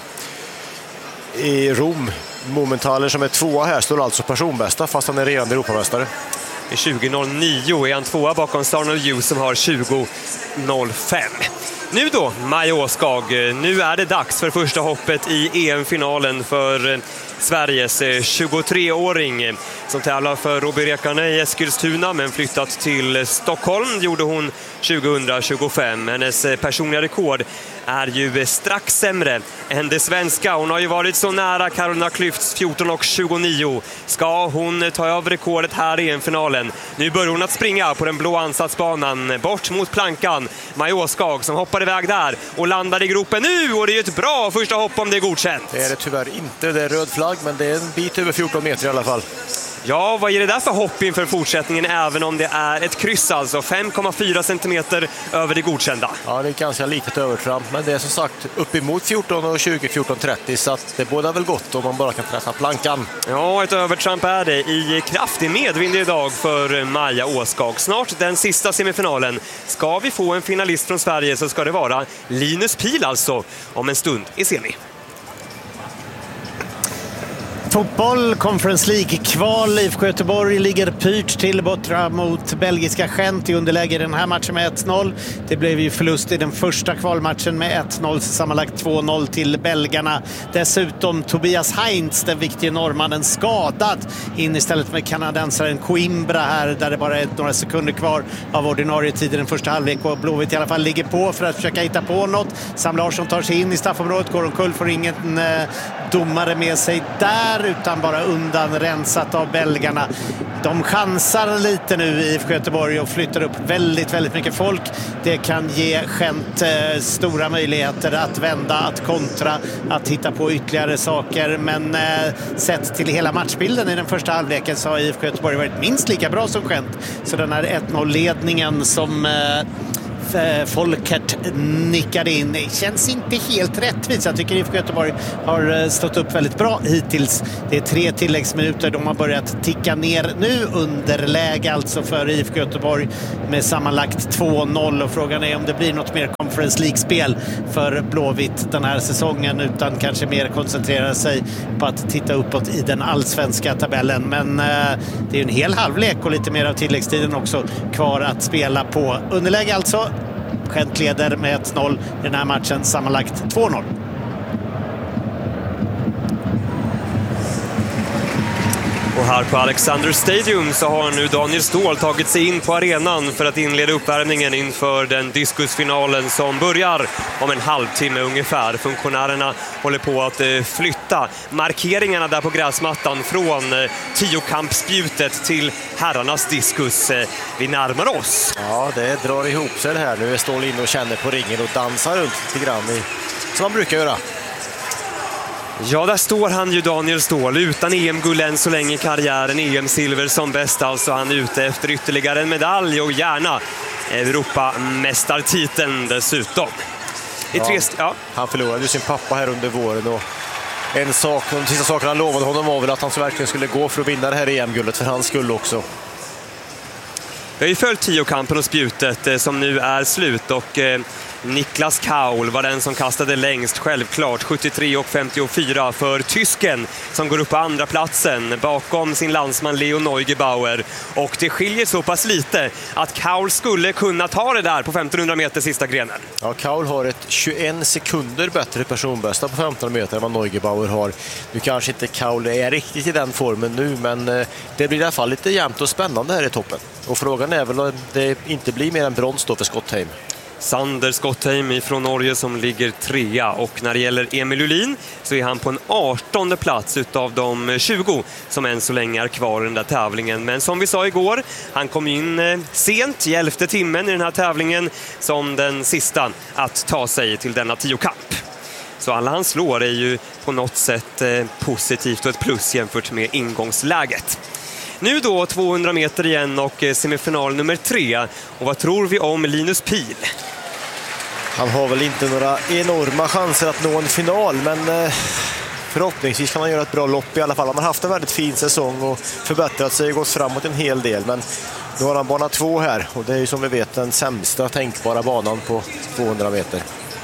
i Rom. Mumenthaler som är 2 här står alltså personbästa fast han är redan Europamästare. I 20.09 är han 2 bakom Arnold Hughes som har 20.05. Nu då, Maja Åskag. Nu är det dags för första hoppet i EM-finalen för Sveriges 23-åring som tävlar för Robert Rekane i Eskilstuna men flyttat till Stockholm gjorde hon 2025. Hennes personliga rekord är ju strax sämre än det svenska. Hon har ju varit så nära Carolina Klüfts 14.29. Ska hon ta över rekordet här i EM-finalen? Nu börjar hon att springa på den blå ansatsbanan bort mot plankan. Maja Åskag som hoppar iväg där och landar i gropen nu och det är ett bra första hopp om det är godkänt. Det är det tyvärr inte, det är röd flagg men det är en bit över 14 meter i alla fall. Ja, vad är det där för hopp inför fortsättningen även om det är ett kryss alltså 5,4 centimeter över det godkända? Ja, det är ganska litet övertramp men det är som sagt uppemot 14 och 20, 14.30 så att det båda väl gott om man bara kan träffa plankan. Ja, ett övertramp är det i kraftig medvind idag för Maja Åskag. Snart den sista semifinalen. Ska vi få en finalist från Sverige så ska det vara Linus Pihl alltså om en stund i semi. Fotboll, Conference League-kval. IFK Göteborg ligger pyrt till borta mot belgiska Gent i underläge i den här matchen med 1-0. Det blev ju förlust i den första kvalmatchen med 1-0, sammanlagt 2-0 till belgarna. Dessutom Tobias Heinz, den viktiga norrmannen, skadad in istället med kanadensaren Coimbra här, där det bara är några sekunder kvar av ordinarie tid i den första halvlek, och Blåvitt i alla fall ligger på för att försöka hitta på något. Sam Larsson tar sig in i straffområdet, går omkull, får ingen domare med sig där, utan bara undan rensat av belgarna. De chansar lite nu i IFK Göteborg och flyttar upp väldigt mycket folk. Det kan ge Gent stora möjligheter att vända, att kontra, att hitta på ytterligare saker. Men sett till hela matchbilden i den första halvleken så har IFK Göteborg varit minst lika bra som Gent. Så den här 1-0-ledningen som Folkert nickade in, det känns inte helt rättvist. Jag tycker IFK Göteborg har stått upp väldigt bra hittills. Det är 3 tilläggsminuter, de har börjat ticka ner nu, underläge alltså för IFK Göteborg med sammanlagt 2-0, och frågan är om det blir något mer Conference League-spel för Blåvitt den här säsongen, utan kanske mer koncentrera sig på att titta uppåt i den allsvenska tabellen. Men det är en hel halvlek och lite mer av tilläggstiden också kvar att spela på. Underläge alltså. Gent leder med 1-0 i den här matchen, sammanlagt 2-0. Och här på Alexander Stadium så har nu Daniel Ståhl tagit sig in på arenan för att inleda uppvärmningen inför den diskusfinalen som börjar om en halvtimme ungefär. Funktionärerna håller på att flytta markeringarna där på gräsmattan från 10-kampsspjutet till herrarnas diskus. Vi närmar oss. Ja, det drar ihop sig det här. Nu är Ståhl in och känner på ringen och dansar runt lite grann som man brukar göra. Ja, där står han ju, Daniel Ståhl, utan EM-guld än så länge i karriären. EM-silver som bäst, alltså han är ute efter ytterligare en medalj och gärna Europamästartiteln dessutom. Han förlorade ju sin pappa här under våren, och de sista sakerna han lovade honom var väl att han så verkligen skulle gå för att vinna det här EM-guldet för hans skull också. Vi har ju följt 10-kampen och spjutet som nu är slut, och Niklas Kaul var den som kastade längst, självklart 73 och 54 för tysken som går upp på andra platsen bakom sin landsman Leo Neugebauer, och det skiljer så pass lite att Kaul skulle kunna ta det där på 1500 meter sista grenen. Ja, Kaul har ett 21 sekunder bättre personbästa på 1500 meter än vad Neugebauer har. Nu kanske inte Kaul är riktigt i den formen nu, men det blir i alla fall lite jämnt och spännande här i toppen. Och frågan är väl om det inte blir mer än brons då för Skottheim. Sander Skottheim från Norge som ligger 3, och när det gäller Emil Ullin så är han på en 18:e plats utav de 20 som än så länge är kvar i den där tävlingen. Men som vi sa igår, han kom in sent i 11:e timmen i den här tävlingen som den sista att ta sig till denna 10-kamp. Så alla han slår är ju på något sätt positivt och ett plus jämfört med ingångsläget. Nu då 200 meter igen och semifinal nummer 3. Och vad tror vi om Linus Pihl? Han har väl inte några enorma chanser att nå en final, men förhoppningsvis kan han göra ett bra lopp i alla fall. Han har haft en väldigt fin säsong och förbättrat sig och gått framåt en hel del. Men nu har han bana 2 här, och det är ju som vi vet den sämsta tänkbara banan på 200 meter.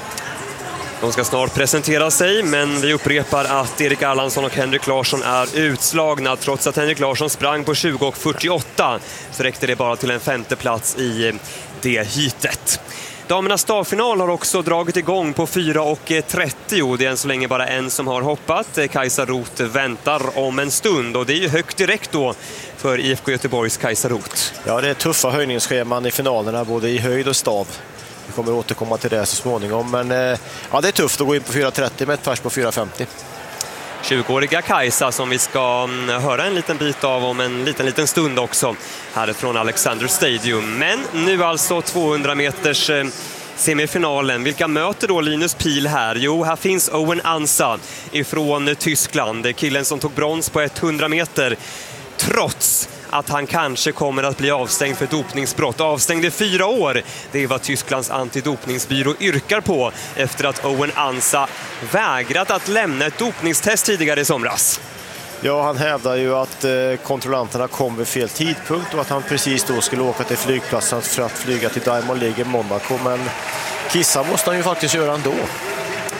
De ska snart presentera sig, men vi upprepar att Erik Erlandsson och Henrik Larsson är utslagna. Trots att Henrik Larsson sprang på 20 och 48 så räckte det bara till en 5:e plats i det heatet. Damernas stavfinal har också dragit igång på 4 och 30. Det är än så länge bara en som har hoppat. Kajsa Roth väntar om en stund, och det är ju högt direkt då för IFK Göteborgs Kajsa Roth. Ja, det är tuffa höjningsscheman i finalerna, både i höjd och stav. Vi kommer återkomma till det så småningom, men ja, det är tufft att gå in på 4.30 med ett pers på 4.50. 20-åriga Kajsa som vi ska höra en liten bit av om en liten stund också härifrån Alexander Stadium. Men nu alltså 200 meters semifinalen. Vilka möter då Linus Pihl här? Jo, här finns Owen Ansa ifrån Tyskland. Killen som tog brons på 100 meter. Trots att han kanske kommer att bli avstängd för dopningsbrott. Avstängd i 4 år. Det är vad Tysklands antidopningsbyrå yrkar på efter att Owen Ansa vägrat att lämna ett dopningstest tidigare i somras. Ja, han hävdar ju att kontrollanterna kom vid fel tidpunkt och att han precis då skulle åka till flygplatsen för att flyga till Diamond League i Monaco. Men kissa måste han ju faktiskt göra ändå.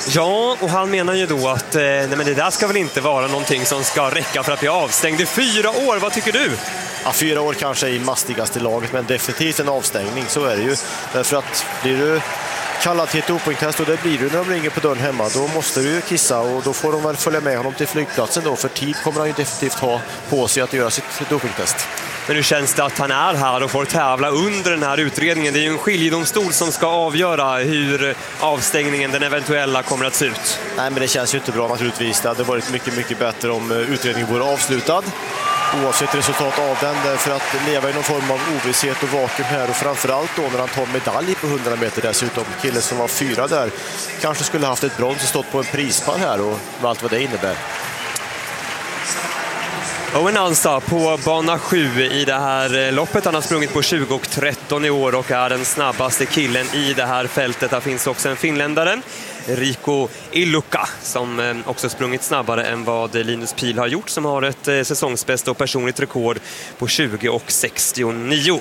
Ja, och han menar ju då att nej, men det där ska väl inte vara någonting som ska räcka för att bli avstängd i 4 år. Vad tycker du? Ja, 4 år kanske i mastigaste laget, men definitivt en avstängning, så är det ju. Därför att blir du kallad till ett dopingtest, och det blir du när de ringer på dörren hemma, då måste du kissa, och då får de väl följa med honom till flygplatsen då, för tid kommer han ju definitivt ha på sig att göra sitt dopingtest. Men hur känns det att han är här och får tävla under den här utredningen? Det är ju en skiljedomstol som ska avgöra hur avstängningen, den eventuella, kommer att se ut. Nej, men det känns ju inte bra naturligtvis. Det hade varit mycket, mycket bättre om utredningen vore avslutad, oavsett resultat av den, därför att leva i någon form av ovisshet och vakuum här, och framförallt då när han tar medalj på 100 meter dessutom. Killen som var 4 där kanske skulle haft ett brons och stått på en prispall här, och med allt vad det innebär. Owen Ansa på bana 7 i det här loppet. Han har sprungit på 20:13 i år och är den snabbaste killen i det här fältet. Där finns också en finländare, Rico Ilukka, som också sprungit snabbare än vad Linus Pihl har gjort, som har ett säsongsbästa och personligt rekord på 20:69.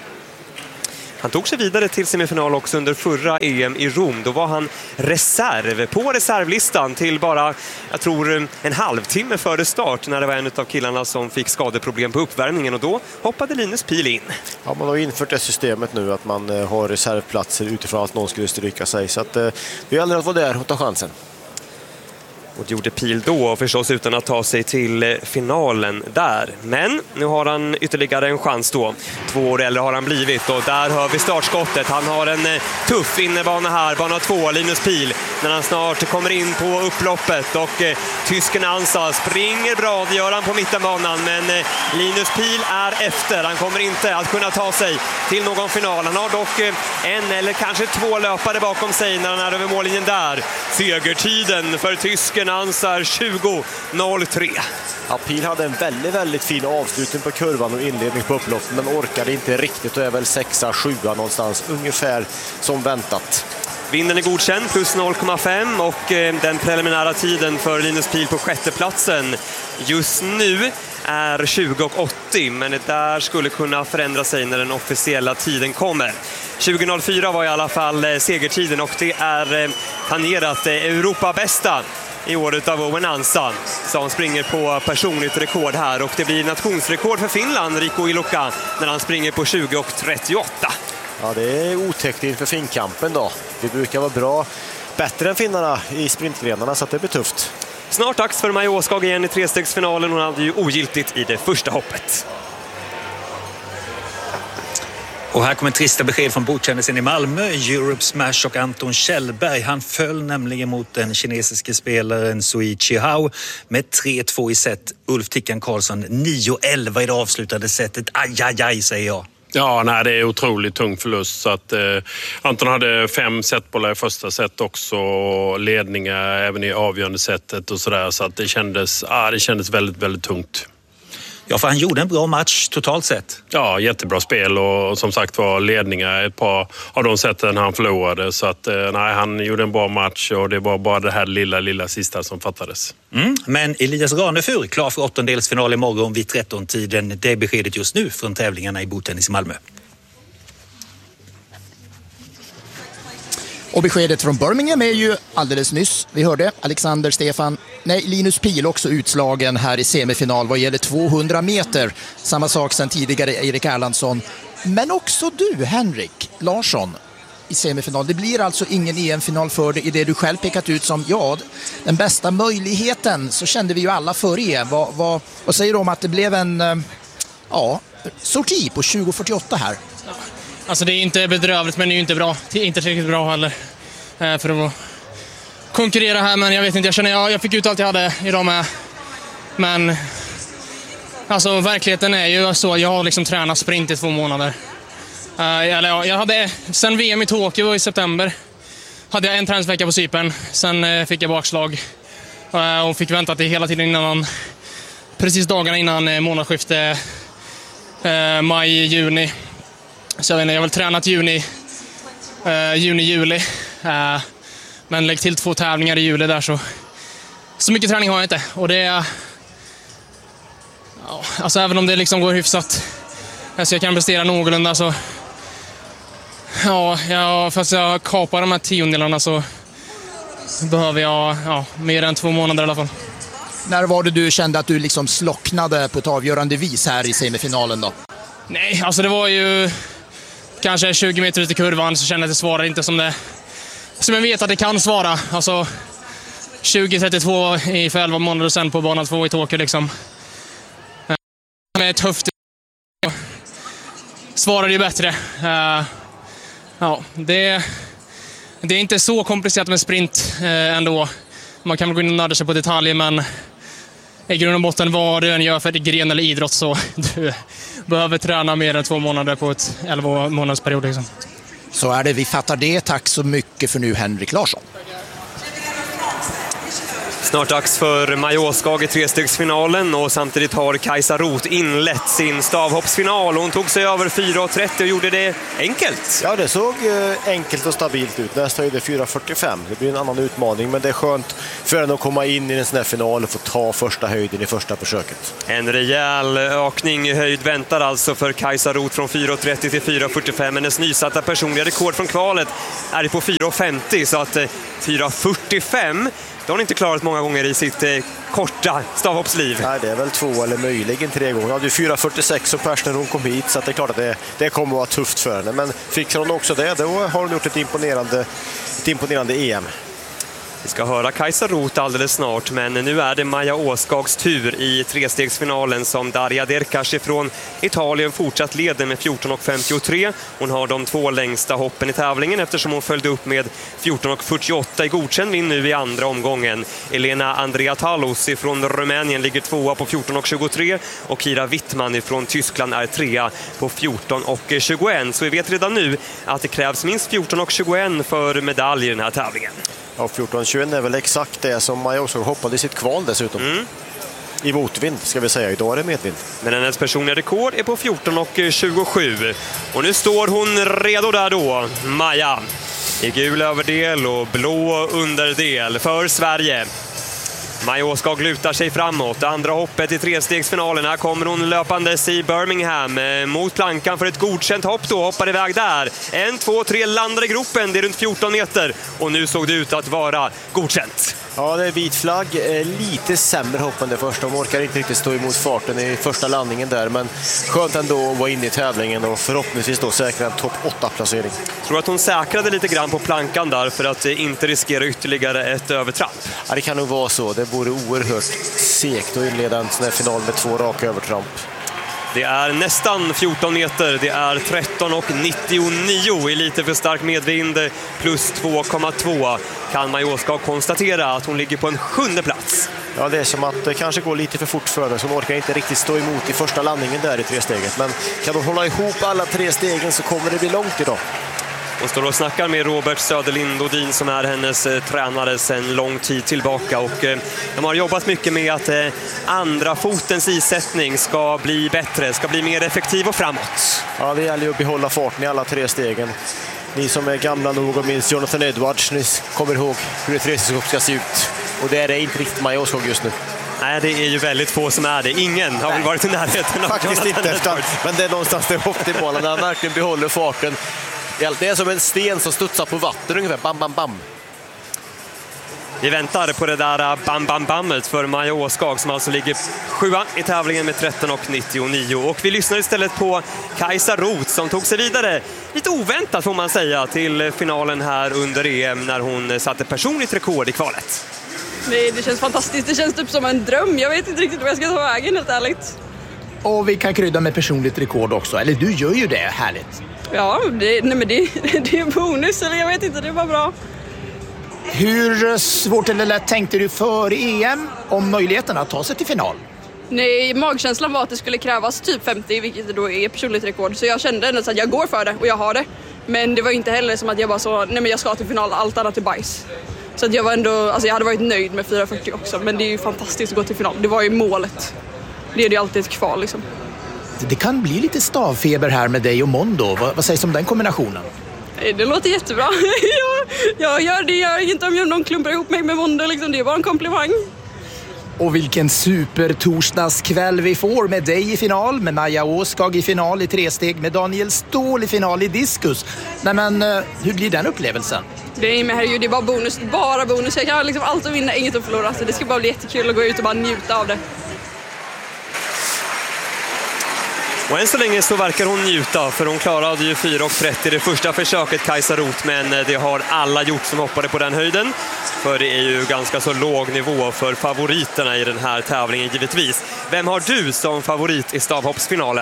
Han tog sig vidare till semifinal också under förra EM i Rom. Då var han reserv på reservlistan till bara, jag tror, en halvtimme före start, när det var en av killarna som fick skadeproblem på uppvärmningen, och då hoppade Linus Pihl in. Ja, man har infört det systemet nu att man har reservplatser utifrån att någon skulle stryka sig, så att det gäller att vara där och ta chansen. Och det gjorde Pihl då, förstås utan att ta sig till finalen där. Men nu har han ytterligare en chans då. 2 år äldre har han blivit, och där hör vi startskottet. Han har en tuff innebana här, bana 2, Linus Pihl, när han snart kommer in på upploppet. Och tysken Ansa springer bra, det gör han på mittenbanan. Men Linus Pihl är efter. Han kommer inte att kunna ta sig till någon final. Han har dock 1 eller kanske 2 löpare bakom sig när han är över mållinjen där. Segertiden för tysken Ansar 20:03. Ja, Pihl hade en väldigt, väldigt fin avslutning på kurvan och inledning på upploppet, men orkade inte riktigt och är väl 6-7 någonstans, ungefär som väntat. Vinden är godkänd, plus 0,5, och den preliminära tiden för Linus Pihl på 6:e platsen just nu är 20:80, men det där skulle kunna förändra sig när den officiella tiden kommer. 20:04 var i alla fall segertiden, och det är tangerat Europa-bästa i året av Owen Ansa, som springer på personligt rekord här, och det blir nationsrekord för Finland, Rico Ilukka, när han springer på 20:38. Ja, det är otäckt inför finkampen då. Vi brukar vara bra, bättre än finnarna i sprintgrenarna, så att det blir tufft. Snart dags för Maja Åskag igen i 3-stegsfinalen. Hon hade ju ogiltigt i det första hoppet. Och här kommer trista besked från bordkändisen i Malmö, Europe Smash och Anton Kjellberg. Han föll nämligen mot den kinesiske spelaren Sui Chihao med 3-2 i set. Ulf Tickan Karlsson 9-11 i det avslutade setet. Aj, säger jag. Ja, nej, det är otroligt tung förlust. Så att, Anton hade 5 setbollar i första set också, ledningar även i avgörande setet och sådär. Så att det kändes väldigt, väldigt tungt. Ja, för han gjorde en bra match totalt sett. Ja, jättebra spel, och som sagt var ledningar ett par av de sätten han förlorade. Så att nej, han gjorde en bra match, och det var bara det här lilla sista som fattades. Men Elias Ranefur klar för 8-delsfinal imorgon vid 13-tiden. Det är beskedet just nu från tävlingarna i bordtennis i Malmö. Och beskedet från Birmingham är ju alldeles nyss. Vi hörde Linus Pihl också utslagen här i semifinal vad gäller 200 meter. Samma sak sedan tidigare, Erik Erlandsson. Men också du, Henrik Larsson, i semifinal. Det blir alltså ingen EM-final för dig i det du själv pekat ut som den bästa möjligheten. Så kände vi ju alla för EM. Vad säger du om att det blev en sorti på 20:48 här? Alltså det är inte bedrövligt, men det är ju inte bra. Det är inte tillräckligt bra heller för att konkurrera här, men jag vet inte, jag känner jag fick ut allt jag hade idag med. Men alltså verkligheten är ju så, jag har liksom tränat sprint i 2 månader. Jag hade sen VM i Tokyo i september hade jag en träningsvecka på Cypern. Sen fick jag bakslag och fick vänta till hela tiden innan, precis dagarna innan månadsskiftet maj-juni. Så jag har väl tränat juni-juli. Men lägg till 2 tävlingar i juli där, så mycket träning har jag inte. Och det är... alltså även om det liksom går hyfsat, så jag kan prestera någorlunda, så... fast jag kapar de här 10-delarna, så behöver jag mer än 2 månader i alla fall. När var det du kände att du liksom slocknade på ett avgörande vis här i semifinalen då? Nej, alltså det var ju kanske 20 meter ut i kurvan så kände jag att det svarade inte som jag vet att det kan svara. Alltså 20-32 för 11 månader sedan på bana 2 i Tokyo liksom. Med ett höft svarade ju bättre. Det är inte så komplicerat med sprint ändå. Man kan väl gå in och nörda sig på detaljer, men i grund och botten vad du än gör för gren eller idrott så du behöver träna mer än 2 månader på ett 11 månaders period liksom. Så är det, vi fattar det. Tack så mycket för nu, Henrik Larsson. Snart dags för Maja Åskag i trestegsfinalen och samtidigt har Kajsa Roth inlett sin stavhoppsfinal. Hon tog sig över 4.30 och gjorde det enkelt. Ja, det såg enkelt och stabilt ut. Nästa höjde 4.45. Det blir en annan utmaning, men det är skönt för henne att komma in i en sån här final och få ta första höjden i första försöket. En rejäl ökning i höjd väntar alltså för Kajsa Roth från 4.30 till 4.45. Hennes nysatta personliga rekord från kvalet är på 4.50, så att 4.45 det har hon inte klarat många gånger i sitt korta stavhoppsliv. Nej, det är väl 2 eller möjligen 3 gånger. Hon hade 4.46 och pers när hon kom hit, så att det är klart att det kommer att vara tufft för henne. Men fixar hon också det, då har hon gjort ett imponerande EM. Vi ska höra Kajsa Roth alldeles snart, men nu är det Maja Åskags tur i trestegsfinalen som Darja Derkash från Italien fortsatt leder med 14.53. Hon har de 2 längsta hoppen i tävlingen eftersom hon följde upp med 14.48 i godkänd vinn nu i andra omgången. Elena Andreatalos från Rumänien ligger 2 på 14.23 och Kira Wittmann från Tyskland är 3 på 14.21. Så vi vet redan nu att det krävs minst 14.21 för medalj i den här tävlingen. Ja, 14.21 är väl exakt det som Maja Åskag hoppade i sitt kval dessutom. I motvind ska vi säga, idag är det medvind. Men hennes personliga rekord är på 14.27. Och nu står hon redo där då, Maja. I gul överdel och blå underdel för Sverige. Maja Åskag lutar sig framåt. Andra hoppet i trestegsfinalen. Här kommer hon löpandes i Birmingham mot plankan för ett godkänt hopp då. Hoppar iväg där. 1, 2, 3 landar i gropen. Det är runt 14 meter. Och nu såg det ut att vara godkänt. Ja, det är vit flagg. Lite sämre hopp än det första. De orkar inte riktigt stå emot farten i första landningen där. Men skönt ändå att vara inne i tävlingen och förhoppningsvis då säkra en topp 8-placering. Jag tror att hon säkrade lite grann på plankan där för att inte riskera ytterligare ett övertramp. Ja, det kan nog vara så. Det vore oerhört segt att inleda en sån här final med 2 raka övertramp. Det är nästan 14 meter. Det är 13,99 i lite för stark medvind plus 2,2. Kan Maja Åskag konstatera att hon ligger på en 7:e plats. Ja, det är som att det kanske går lite för fort för henne, så hon orkar inte riktigt stå emot i första landningen där i 3-steget. Men kan hon hålla ihop alla 3 stegen så kommer det bli långt idag. Hon står och snackar med Robert Söderlind Odin som är hennes tränare sedan lång tid tillbaka. Och de har jobbat mycket med att andra fotens isättning ska bli bättre, ska bli mer effektiv och framåt. Ja, det gäller ju att behålla farten i alla 3 stegen. Ni som är gamla nog och minns Jonathan Edwards, ni kommer ihåg hur ett trestegshopp ska se ut. Och det är det inte riktigt Maja Åskag just nu. Nej, det är ju väldigt få som är det. Ingen har väl varit i närheten av faktiskt inte efter, men det är någonstans det optimala när han verkligen behåller farten. Det är som en sten som studsar på vatten ungefär. Bam, bam, bam. Vi väntar på det där bam, bam, bammet för Maja Åskag som alltså ligger 7:a i tävlingen med 13,99. Och vi lyssnar istället på Kajsa Roth som tog sig vidare. Lite oväntat får man säga till finalen här under EM när hon satte personligt rekord i kvalet. Nej, det känns fantastiskt. Det känns typ som en dröm. Jag vet inte riktigt vad jag ska ta vägen, helt ärligt. Och vi kan krydda med personligt rekord också. Eller du gör ju det, härligt. Ja, det är bonus, eller jag vet inte, det var bra. Hur svårt eller lätt tänkte du för EM om möjligheten att ta sig till final? Nej, magkänslan var att det skulle krävas typ 50, vilket då är personligt rekord. Så jag kände ändå att jag går för det och jag har det. Men det var inte heller som att jag bara så, nej men jag ska till final, allt annat är bajs. Så att jag var ändå, alltså jag hade varit nöjd med 4.40 också, men det är ju fantastiskt att gå till final. Det var ju målet. Det är ju alltid ett kval liksom. Det kan bli lite stavfeber här med dig och Mondo. Vad sägs om den kombinationen? Det låter jättebra. Jag gör det, jag gör inte om någon klumpar ihop mig med Mondo liksom. Det är bara en komplimang. Och vilken supertorsdagskväll vi får med dig i final, med Maja Åskag i final i tresteg, med Daniel Ståhl i final i diskus. Nej men, hur blir den upplevelsen? Det är med herregud, det är bara bonus. Jag kan liksom alltid vinna, inget att förlora. Så det ska bara bli jättekul att gå ut och bara njuta av det. Och än så länge så verkar hon njuta, för hon klarade ju 4.30 det första försöket, Kajsa Roth, men det har alla gjort som hoppade på den höjden. För det är ju ganska så låg nivå för favoriterna i den här tävlingen givetvis. Vem har du som favorit i stavhoppsfinalen?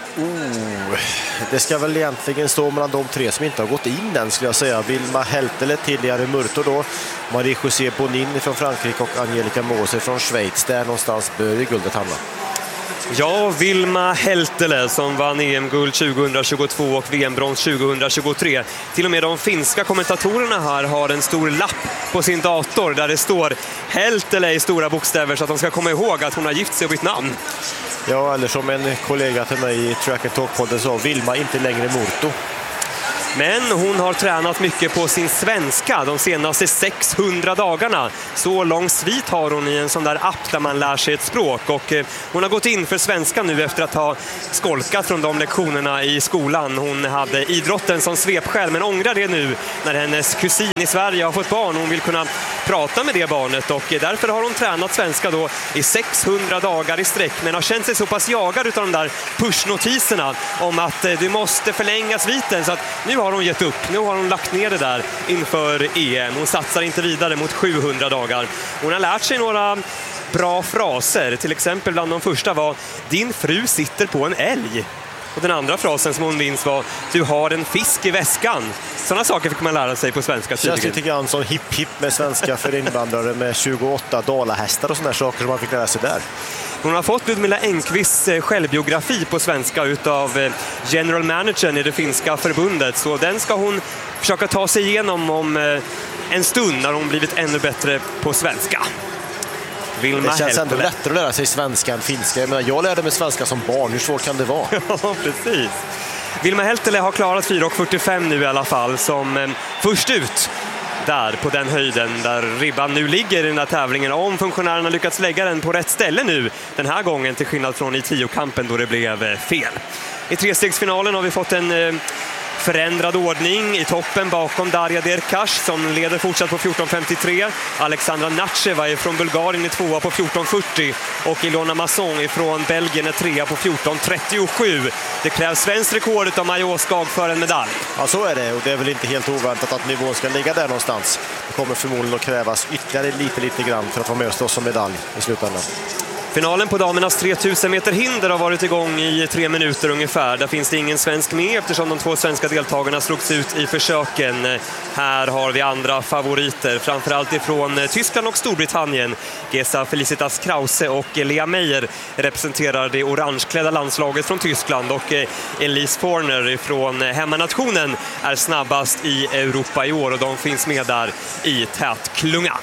Det ska väl egentligen stå mellan de tre som inte har gått in än, skulle jag säga. Vilma Heltele, tidigare Murto då, Marie-José Bonin från Frankrike och Angelica Moser från Schweiz. Där någonstans bör guldet hamna. Ja, Vilma Heltele som vann EM-guld 2022 och VM-brons 2023. Till och med de finska kommentatorerna här har en stor lapp på sin dator där det står Heltele i stora bokstäver, så att de ska komma ihåg att hon har gift sig och bytt namn. Ja, eller som en kollega till mig i Track and Talk-podden sa, Vilma inte längre Murto. Men hon har tränat mycket på sin svenska de senaste 600 dagarna. Så lång svit har hon i en sån där app där man lär sig ett språk. Och hon har gått in för svenska nu efter att ha skolkat från de lektionerna i skolan. Hon hade idrotten som svepskäl, men ångrar det nu när hennes kusin i Sverige har fått barn. Hon vill kunna prata med det barnet, och därför har hon tränat svenska då i 600 dagar i sträck. Men har känt sig så pass jagad utav de där pushnotiserna om att du måste förlänga sviten, så att nu har hon gett upp. Nu har hon lagt ner det där inför EM. Hon satsar inte vidare mot 700 dagar. Hon har lärt sig några bra fraser. Till exempel bland de första var din fru sitter på en älg. Och den andra frasen som hon minns var du har en fisk i väskan. Sådana saker fick man lära sig på svenska tydligen. Känns lite grann som hipp med svenska för invandrare med 28 dalahästar och sådana saker som man fick lära sig där. Hon har fått Ludmilla Engqvists självbiografi på svenska utav general managern i det finska förbundet. Så den ska hon försöka ta sig igenom om en stund när hon blivit ännu bättre på svenska. Vilma det känns ändå Heltele. lättare att lära sig svenska än finska. Jag lärde mig svenska som barn. Hur svårt kan det vara? Ja, precis. Vilma Heltele har klarat 4.45 nu i alla fall som först ut där på den höjden där ribban nu ligger i den här tävlingen. Om funktionärerna lyckats lägga den på rätt ställe nu den här gången, till skillnad från i 10-kampen då det blev fel. I trestegsfinalen har vi fått en förändrad ordning i toppen bakom Darja Derkash som leder fortsatt på 14.53. Alexandra Natcheva från Bulgarien är tvåa på 14.40 och Ilona Masson från Belgien är trea på 14.37. Det krävs svenskt rekord av Maja Åskag för en medalj. Ja, så är det, och det är väl inte helt oväntat att nivån ska ligga där någonstans. Det kommer förmodligen att krävas ytterligare lite grann för att vara med och stå som medalj i slutändan. Finalen på damernas 3000 meter hinder har varit igång i 3 minuter ungefär. Där finns det ingen svensk med eftersom de 2 svenska deltagarna slogs ut i försöken. Här har vi andra favoriter, framförallt ifrån Tyskland och Storbritannien. Gesa Felicitas Krause och Lea Meyer representerar det orangeklädda landslaget från Tyskland, och Elise Forner från hemmanationen är snabbast i Europa i år, och de finns med där i tätklungan.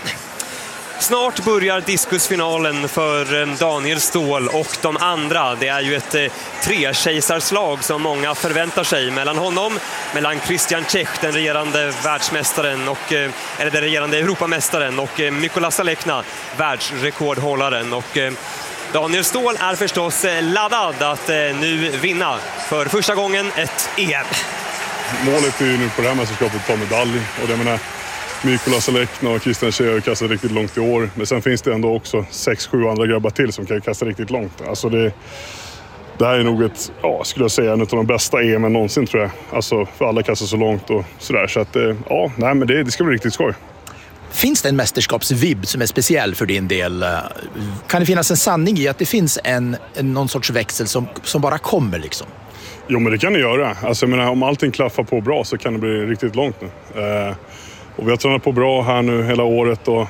Snart börjar diskusfinalen för Daniel Ståhl och de andra. Det är ju ett trekejsarslag som många förväntar sig mellan honom, mellan Christian Czech, den regerande världsmästaren eller den regerande Europamästaren, och Mykola Salekna, världsrekordhållaren. Och Daniel Ståhl är förstås laddad att nu vinna för första gången ett EM. Målet är ju nu på det här mästerskapet att ta medalj, och det menar Mykola Salekna och Christian Czech har kastat riktigt långt i år. Men sen finns det ändå också 6-7 andra grabbar till som kan kasta riktigt långt. Alltså det här är nog skulle jag säga, en av de bästa EM någonsin, tror jag. Alltså för alla kastar så långt och sådär. Så att men det ska bli riktigt skoj. Finns det en mästerskapsvibb som är speciell för din del? Kan det finnas en sanning i att det finns någon sorts växel som bara kommer liksom? Jo, men det kan det göra. Alltså, jag menar, om allting klaffar på bra så kan det bli riktigt långt nu. Och vi har tränat på bra här nu hela året, och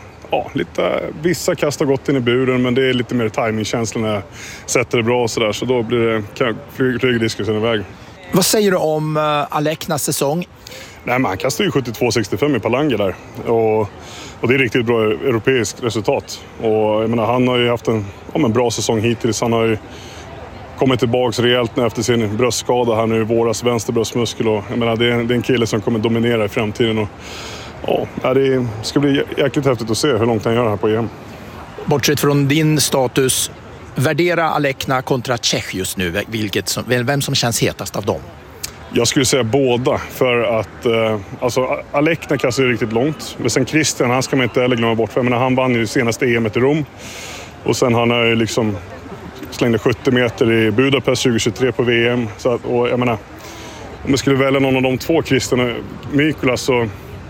vissa kastar gott in i buren, men det är lite mer timingkänsla när jag sätter det bra och sådär, så då flyger diskusen iväg. Vad säger du om Aleknas säsong? Nej, men han kastar ju 72-65 i Palanga där, och det är riktigt bra europeiskt resultat. Och jag menar, han har ju haft en bra säsong hittills. Han har ju kommit tillbaka rejält efter sin bröstskada här nu i våras, vänster bröstmuskel, och jag menar, det är en kille som kommer dominera i framtiden, och det ska bli jäkligt häftigt att se hur långt han gör här på EM. Bortsett från din status, värdera Alekna kontra Čech just nu. Vem som känns hetast av dem? Jag skulle säga båda, för att Alekna kastar ju riktigt långt. Men sen Christian, han ska man inte heller glömma bort. För jag menar, han vann ju senaste EM:et i Rom. Och sen han har ju liksom slängde 70 meter i Budapest 2023 på VM. Så att, och jag menar, om jag skulle välja någon av de två, Christian och Mikolas, så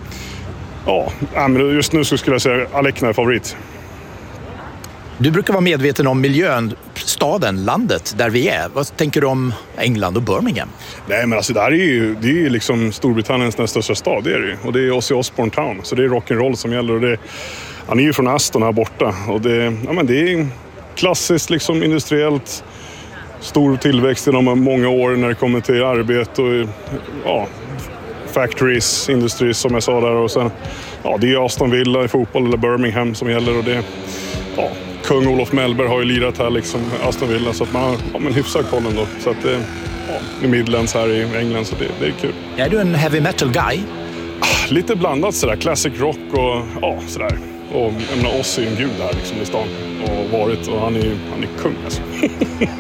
men just nu så skulle jag säga Alekna är favorit. Du brukar vara medveten om miljön, staden, landet där vi är. Vad tänker du om England och Birmingham? Nej, men alltså det är ju liksom Storbritanniens nästa största stad, det är det ju. Och det är Ozzy Osbourne Town, så det är rock'n'roll som gäller. Och han är ju från Aston här borta. Och det är klassiskt liksom industriellt, stor tillväxt inom många år när det kommer till arbete och factories, industries som jag sa där. Och sen, det är Aston Villa i fotboll eller Birmingham som gäller. Och det, kung Olof Mellberg har ju lirat här liksom, Aston Villa, så att man har en hyfsad koll ändå. Så att i Midlands här i England, så det är kul. Är du en heavy metal guy? Lite blandat sådär, classic rock och sådär. Och jag menar, Ozzy är en gud här liksom i stan och varit, och han är kung alltså.